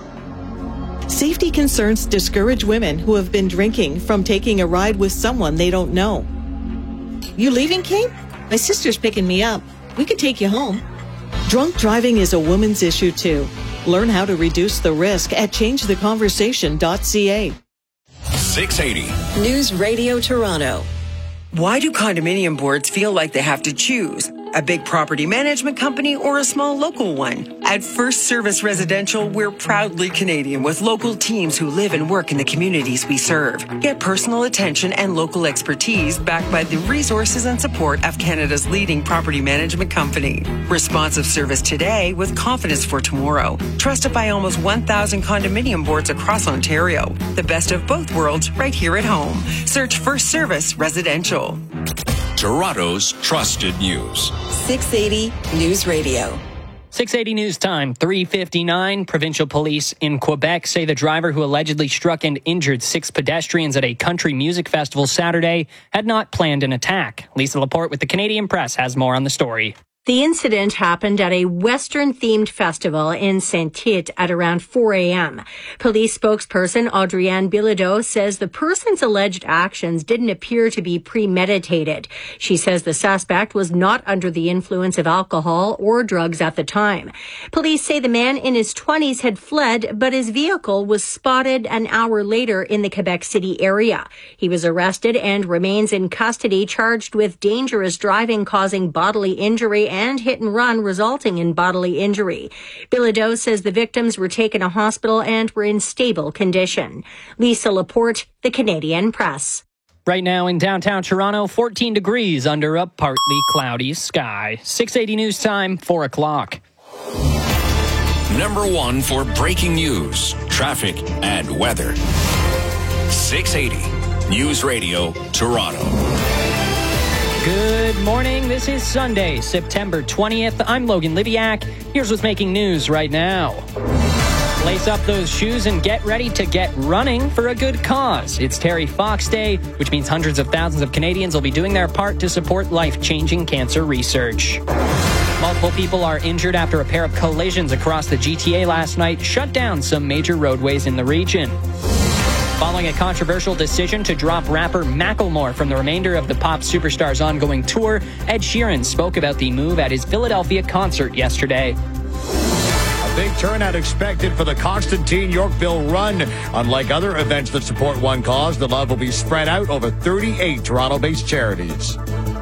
Speaker 9: Safety concerns discourage women who have been drinking from taking a ride with someone they don't know. You leaving, Kate? My sister's picking me up. We could take you home. Drunk driving is a woman's issue, too. Learn how to reduce the risk at change the conversation dot c a.
Speaker 7: six eighty
Speaker 3: News Radio Toronto.
Speaker 10: Why do condominium boards feel like they have to choose? A big property management company or a small local one? At First Service Residential, we're proudly Canadian with local teams who live and work in the communities we serve. Get personal attention and local expertise backed by the resources and support of Canada's leading property management company. Responsive service today with confidence for tomorrow. Trusted by almost one thousand condominium boards across Ontario. The best of both worlds right here at home. Search First Service Residential.
Speaker 7: Toronto's trusted news.
Speaker 3: six eighty News Radio.
Speaker 12: six eighty News Time, three fifty-nine. Provincial police in Quebec say the driver who allegedly struck and injured six pedestrians at a country music festival Saturday had not planned an attack. Lisa Laporte with the Canadian Press has more on the story.
Speaker 13: The incident happened at a Western-themed festival in Saint-Tite at around four a.m. Police spokesperson Adrienne Bilodeau says the person's alleged actions didn't appear to be premeditated. She says the suspect was not under the influence of alcohol or drugs at the time. Police say the man in his twenties had fled, but his vehicle was spotted an hour later in the Quebec City area. He was arrested and remains in custody, charged with dangerous driving causing bodily injury and hit and run resulting in bodily injury. Bilodeau says the victims were taken to hospital and were in stable condition. Lisa Laporte, the Canadian Press.
Speaker 12: Right now in downtown Toronto, fourteen degrees under a partly cloudy sky. six eighty News Time, four o'clock.
Speaker 7: Number one for breaking news, traffic, and weather. six eighty News Radio Toronto.
Speaker 12: Good morning. This is Sunday, September twentieth. I'm Logan Liviak. Here's what's making news right now. Lace up those shoes and get ready to get running for a good cause. It's Terry Fox Day, which means hundreds of thousands of Canadians will be doing their part to support life-changing cancer research. Multiple people are injured after a pair of collisions across the G T A last night shut down some major roadways in the region. Following a controversial decision to drop rapper Macklemore from the remainder of the pop superstar's ongoing tour, Ed Sheeran spoke about the move at his Philadelphia concert yesterday.
Speaker 14: A big turnout expected for the Constantine Yorkville Run. Unlike other events that support one cause, the love will be spread out over thirty-eight Toronto-based charities.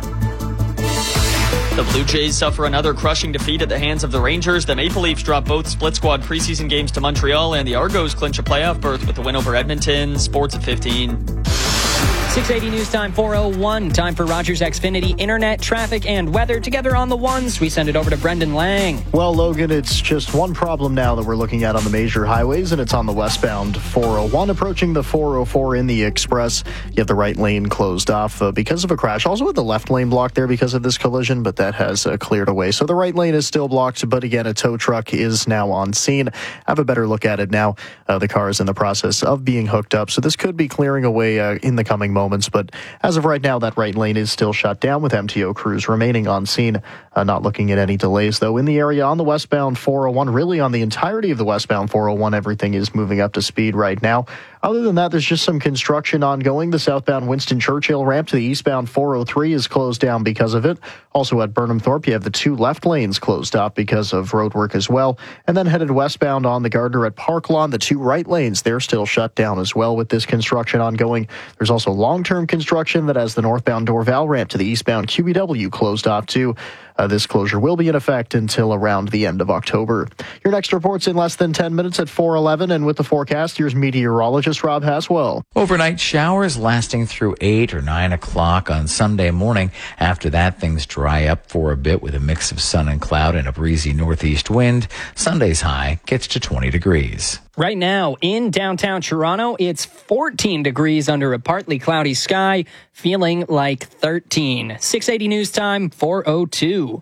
Speaker 18: The Blue Jays suffer another crushing defeat at the hands of the Rangers. The Maple Leafs drop both split squad preseason games to Montreal, and the Argos clinch a playoff berth with the win over Edmonton. Sports at fifteen.
Speaker 12: six eighty News Time four oh one. Time for Rogers Xfinity internet, traffic, and weather. Together on the ones, we send it over to Brendan Lang.
Speaker 21: Well, Logan, it's just one problem now that we're looking at on the major highways, and it's on the westbound four oh one approaching the four oh four in the express. You have the right lane closed off uh, because of a crash. Also with the left lane blocked there because of this collision, but that has uh, cleared away. So the right lane is still blocked, but again, a tow truck is now on scene. Have a better look at it now. Uh, the car is in the process of being hooked up, so this could be clearing away uh, in the coming moments. But as of right now, that right lane is still shut down with M T O crews remaining on scene. Uh, not looking at any delays, though, in the area on the westbound four oh one. Really, on the entirety of the westbound four oh one, everything is moving up to speed right now. Other than that, there's just some construction ongoing. The southbound Winston Churchill ramp to the eastbound four oh three is closed down because of it. Also at Burnham Thorpe, you have the two left lanes closed off because of road work as well. And then headed westbound on the Gardner at Park Lawn, the two right lanes, they're still shut down as well with this construction ongoing. There's also long-term construction that has the northbound Dorval ramp to the eastbound Q B W closed off too. Uh, this closure will be in effect until around the end of October. Your next report's in less than ten minutes at four eleven, and with the forecast, here's meteorologist Rob Haswell.
Speaker 1: Overnight showers lasting through eight or nine o'clock on Sunday morning. After that, things dry up for a bit with a mix of sun and cloud and a breezy northeast wind. Sunday's high gets to twenty degrees.
Speaker 12: Right now in downtown Toronto, it's fourteen degrees under a partly cloudy sky, feeling like thirteen. six eighty News Time, four oh two.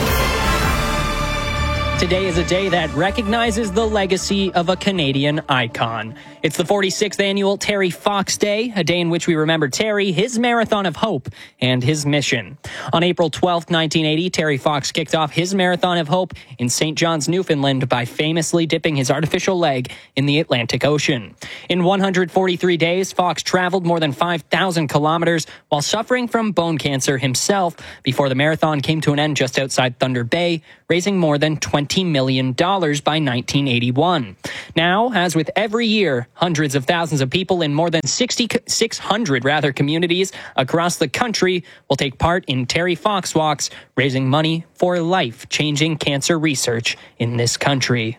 Speaker 12: Today is a day that recognizes the legacy of a Canadian icon. It's the forty-sixth annual Terry Fox Day, a day in which we remember Terry, his marathon of hope, and his mission. On April twelfth, nineteen eighty, Terry Fox kicked off his marathon of hope in Saint John's, Newfoundland by famously dipping his artificial leg in the Atlantic Ocean. In one hundred forty-three days, Fox traveled more than five thousand kilometers while suffering from bone cancer himself before the marathon came to an end just outside Thunder Bay, raising more than twenty million dollars by nineteen eighty-one. Now, as with every year, hundreds of thousands of people in more than six hundred rather communities across the country will take part in Terry Fox Walks, raising money for life-changing cancer research in this country.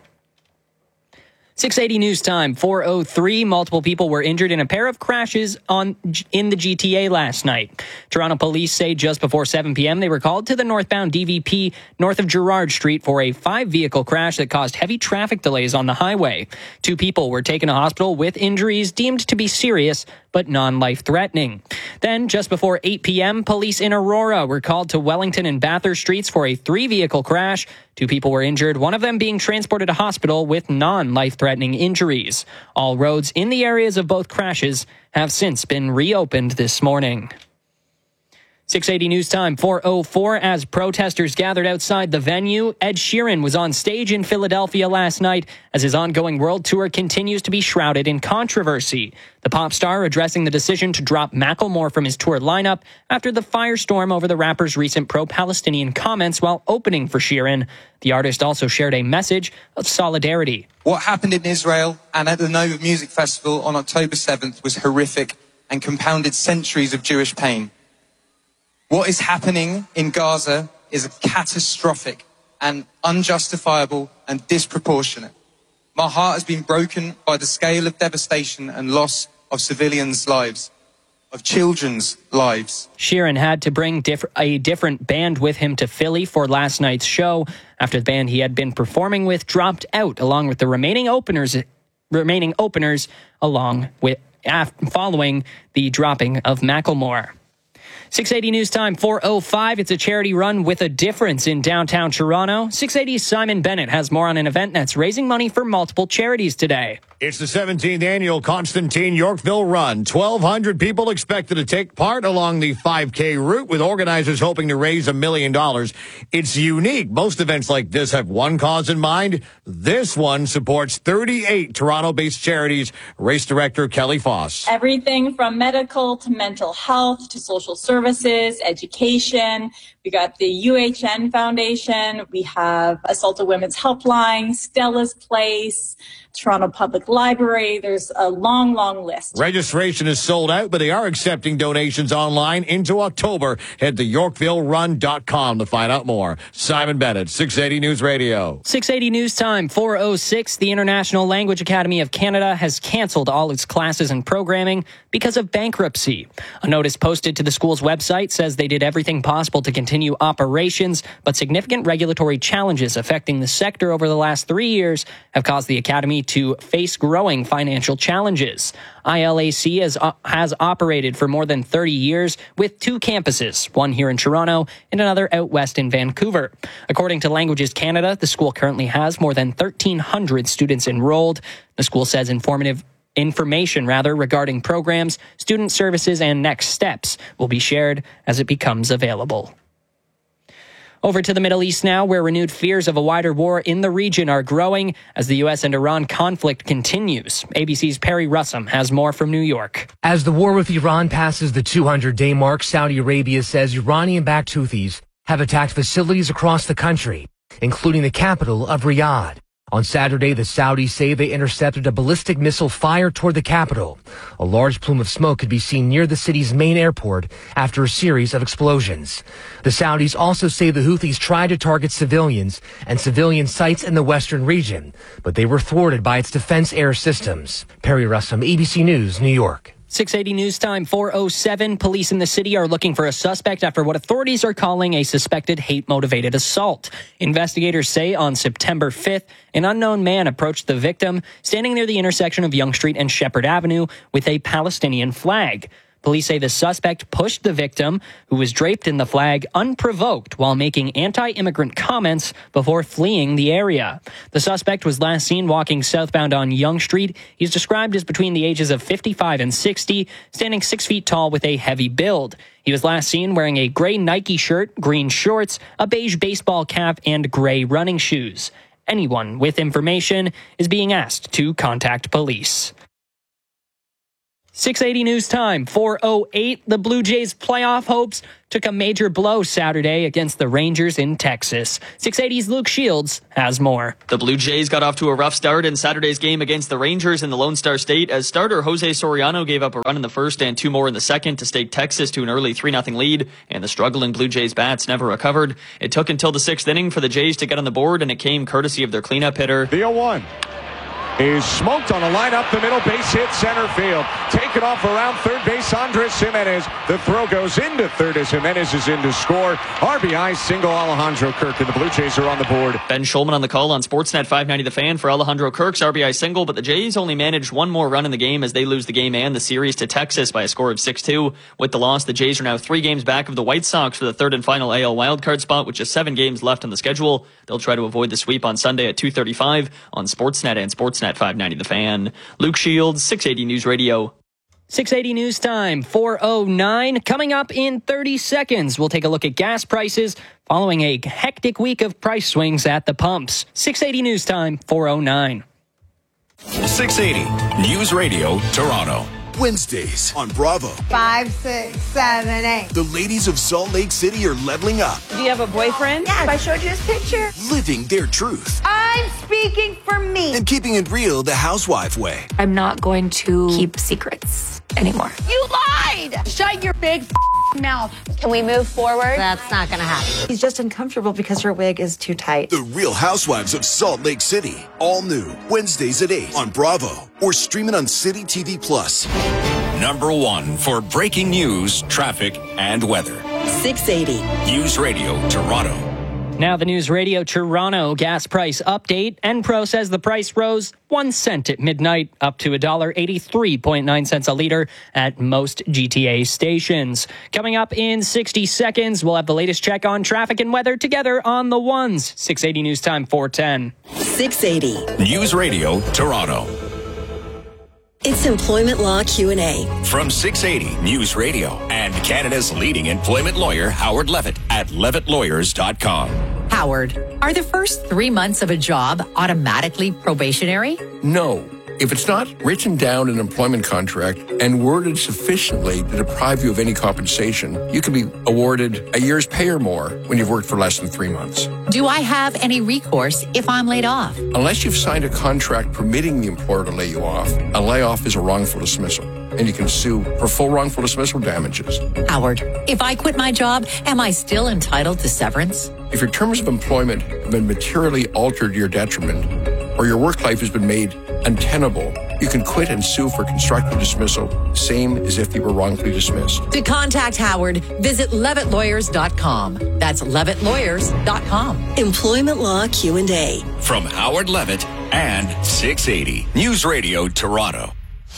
Speaker 12: six eighty News Time, four oh three. Multiple people were injured in a pair of crashes on in the G T A last night. Toronto police say just before seven p.m. they were called to the northbound D V P north of Gerrard Street for a five-vehicle crash that caused heavy traffic delays on the highway. Two people were taken to hospital with injuries deemed to be serious but non-life-threatening. Then, just before eight p.m., police in Aurora were called to Wellington and Bathurst Streets for a three-vehicle crash. Two people were injured, one of them being transported to hospital with non-life-threatening injuries. All roads in the areas of both crashes have since been reopened this morning. six eighty News Time, four oh four. As protesters gathered outside the venue, Ed Sheeran was on stage in Philadelphia last night as his ongoing world tour continues to be shrouded in controversy. The pop star addressing the decision to drop Macklemore from his tour lineup after the firestorm over the rapper's recent pro-Palestinian comments while opening for Sheeran. The artist also shared a message of solidarity.
Speaker 5: What happened in Israel and at the Nova Music Festival on October seventh was horrific and compounded centuries of Jewish pain. What is happening in Gaza is catastrophic and unjustifiable and disproportionate. My heart has been broken by the scale of devastation and loss of civilians' lives, of children's lives.
Speaker 12: Sheeran had to bring diff- a different band with him to Philly for last night's show after the band he had been performing with dropped out along with the remaining openers, remaining openers along with after, following the dropping of Macklemore. six eighty News Time, four oh five. It's a charity run with a difference in downtown Toronto. six eighty's Simon Bennett has more on an event that's raising money for multiple charities today.
Speaker 14: It's the seventeenth annual Constantine Yorkville Run. twelve hundred people expected to take part along the five K route, with organizers hoping to raise a million dollars. It's unique. Most events like this have one cause in mind. This one supports thirty-eight Toronto-based charities. Race director Kelly Foss.
Speaker 15: Everything from medical to mental health to social services, education, We got the U H N Foundation. We have Assaulted Women's Helpline, Stella's Place, Toronto Public Library. There's a long, long list.
Speaker 14: Registration is sold out, but they are accepting donations online into October. Head to yorkville run dot com to find out more. Simon Bennett, six eighty News Radio.
Speaker 12: six eighty News Time, four oh six. The International Language Academy of Canada has canceled all its classes and programming because of bankruptcy. A notice posted to the school's website says they did everything possible to continue operations, but significant regulatory challenges affecting the sector over the last three years have caused the academy to face growing financial challenges. I L A C has, uh, has operated for more than thirty years with two campuses, one here in Toronto and another out west in Vancouver. According to Languages Canada, the school currently has more than thirteen hundred students enrolled. The school says informative information rather regarding programs, student services, and next steps will be shared as it becomes available. Over to the Middle East now, where renewed fears of a wider war in the region are growing as the U S and Iran conflict continues. A B C's Perry Russum has more from New York.
Speaker 16: As the war with Iran passes the two hundred day mark, Saudi Arabia says Iranian-backed Houthis have attacked facilities across the country, including the capital of Riyadh. On Saturday, the Saudis say they intercepted a ballistic missile fired toward the capital. A large plume of smoke could be seen near the city's main airport after a series of explosions. The Saudis also say the Houthis tried to target civilians and civilian sites in the western region, but they were thwarted by its defense air systems. Perry Russum, A B C News, New York.
Speaker 12: six eighty News Time, four oh seven. Police in the city are looking for a suspect after what authorities are calling a suspected hate-motivated assault. Investigators say on September fifth, an unknown man approached the victim standing near the intersection of Yonge Street and Shepherd Avenue with a Palestinian flag. Police say the suspect pushed the victim, who was draped in the flag, unprovoked while making anti-immigrant comments before fleeing the area. The suspect was last seen walking southbound on Yonge Street. He's described as between the ages of fifty-five and sixty, standing six feet tall with a heavy build. He was last seen wearing a gray Nike shirt, green shorts, a beige baseball cap, and gray running shoes. Anyone with information is being asked to contact police. six eighty News Time, four oh eight. The Blue Jays' playoff hopes took a major blow Saturday against the Rangers in Texas. six eighty's Luke Shields has more.
Speaker 18: The Blue Jays got off to a rough start in Saturday's game against the Rangers in the Lone Star State as starter Jose Soriano gave up a run in the first and two more in the second to stake Texas to an early three nothing lead, and the struggling Blue Jays bats never recovered. It took until the sixth inning for the Jays to get on the board, and it came courtesy of their cleanup hitter.
Speaker 20: The oh one. Is smoked on a line up the middle, base hit center field. Taken off around third base, Andres Jimenez. The throw goes into third as Jimenez is in to score. R B I single Alejandro Kirk, and the Blue Jays are on the board.
Speaker 18: Ben Schulman on the call on Sportsnet five ninety The Fan for Alejandro Kirk's R B I single, but the Jays only managed one more run in the game as they lose the game and the series to Texas by a score of six two. With the loss, the Jays are now three games back of the White Sox for the third and final A L wildcard spot, with just seven games left on the schedule. They'll try to avoid the sweep on Sunday at two thirty-five on Sportsnet and Sportsnet five ninety The Fan. Luke Shields, six eighty News Radio.
Speaker 12: six eighty News Time, four oh nine. Coming up in thirty seconds, we'll take a look at gas prices following a hectic week of price swings at the pumps. six eighty News Time, four oh nine.
Speaker 7: six eighty News Radio, Toronto.
Speaker 24: Wednesdays on Bravo.
Speaker 8: Five, six, seven, eight.
Speaker 24: The ladies of Salt Lake City are leveling up.
Speaker 8: Do you have a boyfriend? Yes. I showed you his picture.
Speaker 24: Living their truth.
Speaker 8: I'm speaking for me.
Speaker 24: And keeping it real the housewife way.
Speaker 25: I'm not going to keep secrets anymore.
Speaker 8: You lied! Shut your big f- mouth.
Speaker 25: Can we move forward?
Speaker 26: That's not going to happen. He's just uncomfortable because her wig is too tight.
Speaker 24: The Real Housewives of Salt Lake City. All new. Wednesdays at eight on Bravo. Or stream it on City T V Plus.
Speaker 7: Number one for breaking news, traffic, and weather.
Speaker 3: six eighty
Speaker 7: News Radio, Toronto.
Speaker 12: Now the News Radio Toronto gas price update. Enpro says the price rose one cent at midnight, up to one dollar eighty-three point nine cents a liter at most G T A stations. Coming up in sixty seconds, we'll have the latest check on traffic and weather together on the ones. six eighty News Time, four ten.
Speaker 3: six eighty
Speaker 7: News Radio, Toronto.
Speaker 3: It's Employment Law Q and A.
Speaker 7: From six eighty News Radio and Canada's leading employment lawyer, Howard Levitt, at levitt lawyers dot com.
Speaker 27: Howard, are the first three months of a job automatically probationary?
Speaker 28: No.
Speaker 2: If it's not written down in an employment contract and worded sufficiently to deprive you of any compensation, you can be awarded a year's pay or more when you've worked for less than three months.
Speaker 6: Do I have any recourse if I'm laid off?
Speaker 2: Unless you've signed a contract permitting the employer to lay you off, a layoff is a wrongful dismissal, and you can sue for full wrongful dismissal damages.
Speaker 6: Howard, if I quit my job, am I still entitled to severance?
Speaker 2: If your terms of employment have been materially altered to your detriment, or your work life has been made untenable, you can quit and sue for constructive dismissal, same as if you were wrongfully dismissed.
Speaker 6: To contact Howard, visit levitt lawyers dot com. That's levitt lawyers dot com.
Speaker 3: Employment Law Q and A.
Speaker 7: From Howard Levitt and six eighty News Radio Toronto.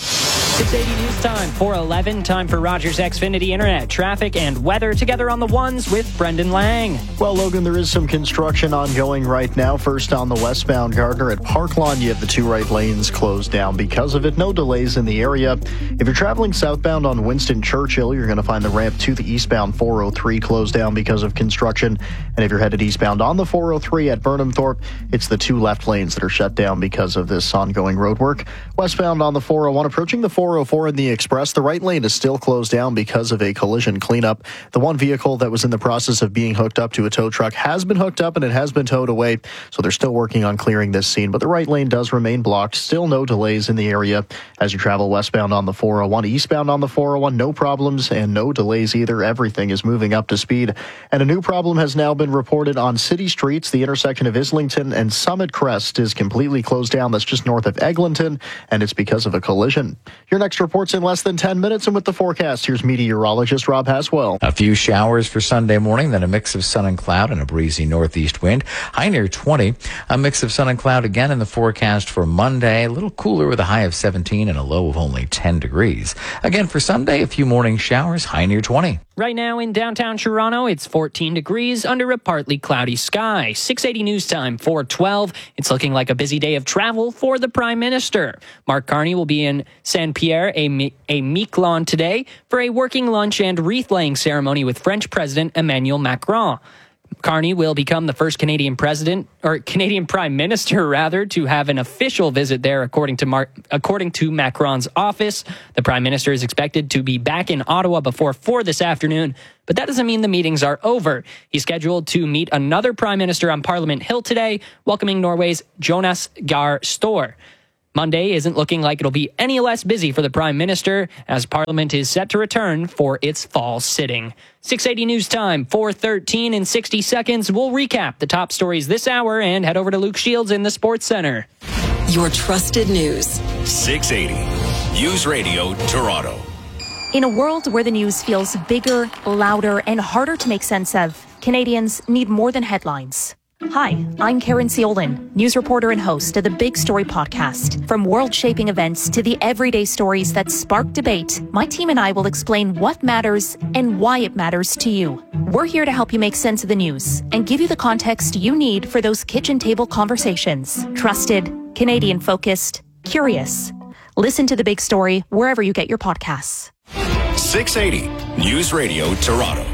Speaker 12: six eighty News Time, four eleven. Time for Rogers Xfinity Internet, traffic and weather together on the ones with Brendan Lang.
Speaker 21: Well, Logan, there is some construction ongoing right now. First on the westbound Gardner at Park Lawn, you have the two right lanes closed down because of it. No delays in the area. If you're traveling southbound on Winston Churchill, you're going to find the ramp to the eastbound four oh three closed down because of construction. And if you're headed eastbound on the four oh three at Burnham Thorpe, it's the two left lanes that are shut down because of this ongoing road work. Westbound on the four oh one, approaching the four oh four in the Express, the right lane is still closed down because of a collision cleanup. The one vehicle that was in the process of being hooked up to a tow truck has been hooked up and it has been towed away, so they're still working on clearing this scene, but the right lane does remain blocked. Still no delays in the area as you travel westbound on the four oh one. Eastbound on the four oh one, no problems and no delays either. Everything is moving up to speed. And a new problem has now been reported on city streets. The intersection of Islington and Summit Crest is completely closed down. That's just north of Eglinton, and it's because of a collision. Your next report's in less than ten minutes, and with the forecast, here's meteorologist Rob Haswell.
Speaker 1: A few showers for Sunday morning, then a mix of sun and cloud and a breezy northeast wind. High near twenty. A mix of sun and cloud again in the forecast for Monday. A little cooler with a high of seventeen and a low of only ten degrees. Again for Sunday, a few morning showers, high near twenty.
Speaker 12: Right now in downtown Toronto, it's fourteen degrees under a partly cloudy sky. six eighty News Time, four twelve. It's looking like a busy day of travel for the Prime Minister. Mark Carney will be in Saint-Pierre, a, a Miquelon today for a working lunch and wreath-laying ceremony with French President Emmanuel Macron. Carney will become the first Canadian president, or Canadian Prime Minister, rather, to have an official visit there, according to Mar- according to Macron's office. The Prime Minister is expected to be back in Ottawa before four this afternoon, but that doesn't mean the meetings are over. He's scheduled to meet another Prime Minister on Parliament Hill today, welcoming Norway's Jonas Gahr Store. Monday isn't looking like it'll be any less busy for the Prime Minister as Parliament is set to return for its fall sitting. six eighty News Time, four thirteen in sixty seconds. We'll recap the top stories this hour and head over to Luke Shields in the Sports Center.
Speaker 3: Your trusted news.
Speaker 7: six eighty News Radio Toronto.
Speaker 11: In a world where the news feels bigger, louder, and harder to make sense of, Canadians need more than headlines. Hi, I'm Karen Ciolin, news reporter and host of the Big Story podcast. From world-shaping events to the everyday stories that spark debate, my team and I will explain what matters and why it matters to you. We're here to help you make sense of the news and give you the context you need for those kitchen table conversations. Trusted, Canadian-focused, curious. Listen to The Big Story wherever you get your podcasts.
Speaker 7: six eighty News Radio Toronto.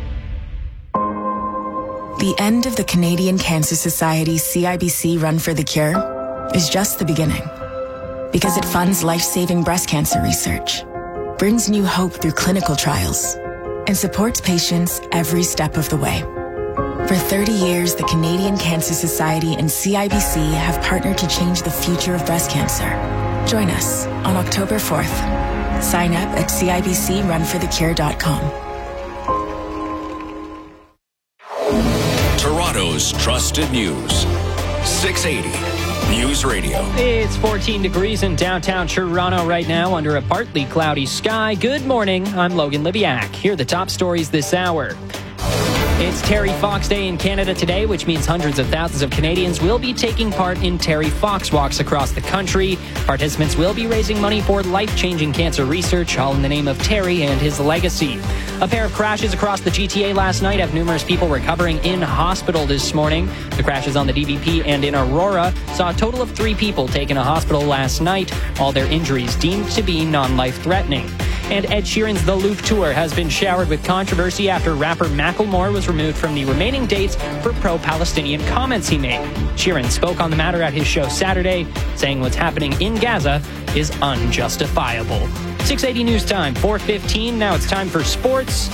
Speaker 17: The end of the Canadian Cancer Society C I B C Run for the Cure is just the beginning. Because it funds life-saving breast cancer research, brings new hope through clinical trials, and supports patients every step of the way. For thirty years, the Canadian Cancer Society and C I B C have partnered to change the future of breast cancer. Join us on October fourth. Sign up at C I B C run for the cure dot com.
Speaker 7: Toronto's trusted news. six eighty News Radio.
Speaker 12: It's fourteen degrees in downtown Toronto right now under a partly cloudy sky. Good morning. I'm Logan Libiak. Here are the top stories this hour. It's Terry Fox Day in Canada today, which means hundreds of thousands of Canadians will be taking part in Terry Fox Walks across the country. Participants will be raising money for life-changing cancer research, all in the name of Terry and his legacy. A pair of crashes across the G T A last night have numerous people recovering in hospital this morning. The crashes on the D V P and in Aurora saw a total of three people taken to hospital last night, all their injuries deemed to be non-life-threatening. And Ed Sheeran's The Loop Tour has been showered with controversy after rapper Macklemore was removed from the remaining dates for pro-Palestinian comments he made. Sheeran spoke on the matter at his show Saturday, saying what's happening in Gaza is unjustifiable. six eighty News Time, four fifteen. Now it's time for sports.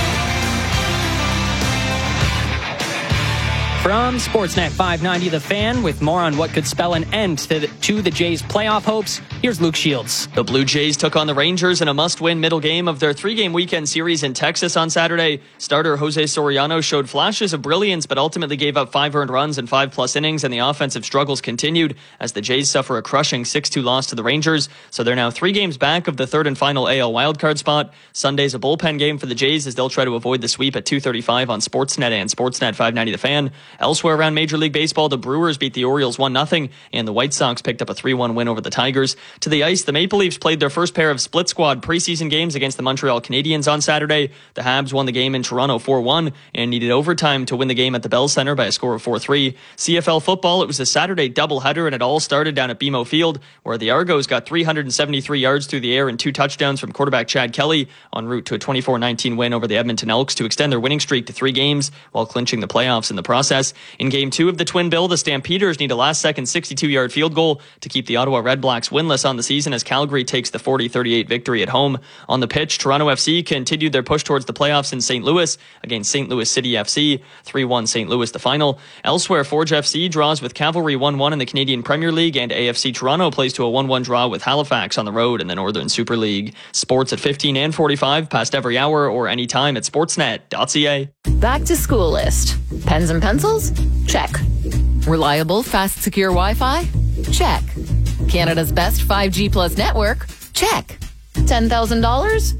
Speaker 12: From Sportsnet five ninety, The Fan, with more on what could spell an end to the, to the Jays' playoff hopes, here's Luke Shields.
Speaker 18: The Blue Jays took on the Rangers in a must-win middle game of their three-game weekend series in Texas on Saturday. Starter Jose Soriano showed flashes of brilliance, but ultimately gave up five earned runs in five-plus innings, and the offensive struggles continued as the Jays suffer a crushing six two loss to the Rangers. So they're now three games back of the third and final A L wildcard spot. Sunday's a bullpen game for the Jays as they'll try to avoid the sweep at two thirty-five on Sportsnet and Sportsnet five ninety The Fan. Elsewhere around Major League Baseball, the Brewers beat the Orioles one nothing, and the White Sox picked up a three one win over the Tigers. To the ice, the Maple Leafs played their first pair of split squad preseason games against the Montreal Canadiens on Saturday. The Habs won the game in Toronto four one and needed overtime to win the game at the Bell Centre by a score of four three. C F L football, it was a Saturday doubleheader, and it all started down at B M O Field, where the Argos got three hundred seventy-three yards through the air and two touchdowns from quarterback Chad Kelly, en route to a twenty-four nineteen win over the Edmonton Elks to extend their winning streak to three games while clinching the playoffs in the process. In game two of the Twin Bill, the Stampeders need a last-second sixty-two-yard field goal to keep the Ottawa Red Blacks winless on the season as Calgary takes the forty thirty-eight victory at home. On the pitch, Toronto F C continued their push towards the playoffs in Saint Louis against Saint Louis City F C. three one Saint Louis the final. Elsewhere, Forge F C draws with Cavalry one one in the Canadian Premier League, and A F C Toronto plays to a one one draw with Halifax on the road in the Northern Super League. Sports at fifteen and forty-five, past every hour or anytime at sportsnet dot c a.
Speaker 6: Back to school list. Pens and pencils? Check. Reliable, fast, secure Wi-Fi? Check. Canada's best five G plus network? Check. ten thousand dollars?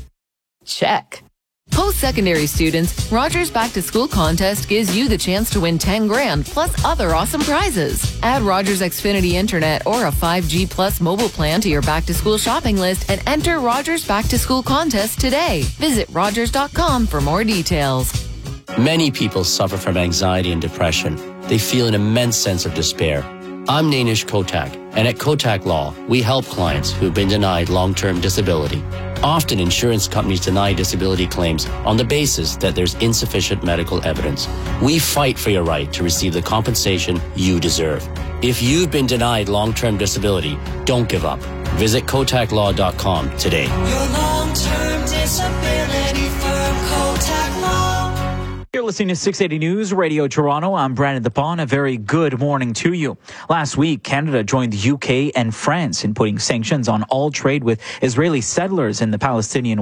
Speaker 6: Check. Post-secondary students, Rogers Back to School contest gives you the chance to win ten grand plus other awesome prizes. Add Rogers Xfinity Internet or a five G plus mobile plan to your back to school shopping list and enter Rogers Back to School contest today. Visit rogers dot com for more details.
Speaker 4: Many people suffer from anxiety and depression. They feel an immense sense of despair. I'm Nainish Kotak, and at Kotak Law, we help clients who've been denied long-term disability. Often, insurance companies deny disability claims on the basis that there's insufficient medical evidence. We fight for your right to receive the compensation you deserve. If you've been denied long-term disability, don't give up. Visit kotak law dot com today.
Speaker 9: Your long-term disability firm, Kotak Law.
Speaker 10: You're listening to six eighty News Radio Toronto. I'm Brandon DePaun. A very good morning to you. Last week, Canada joined the U K and France in putting sanctions on all trade with Israeli settlers in the Palestinian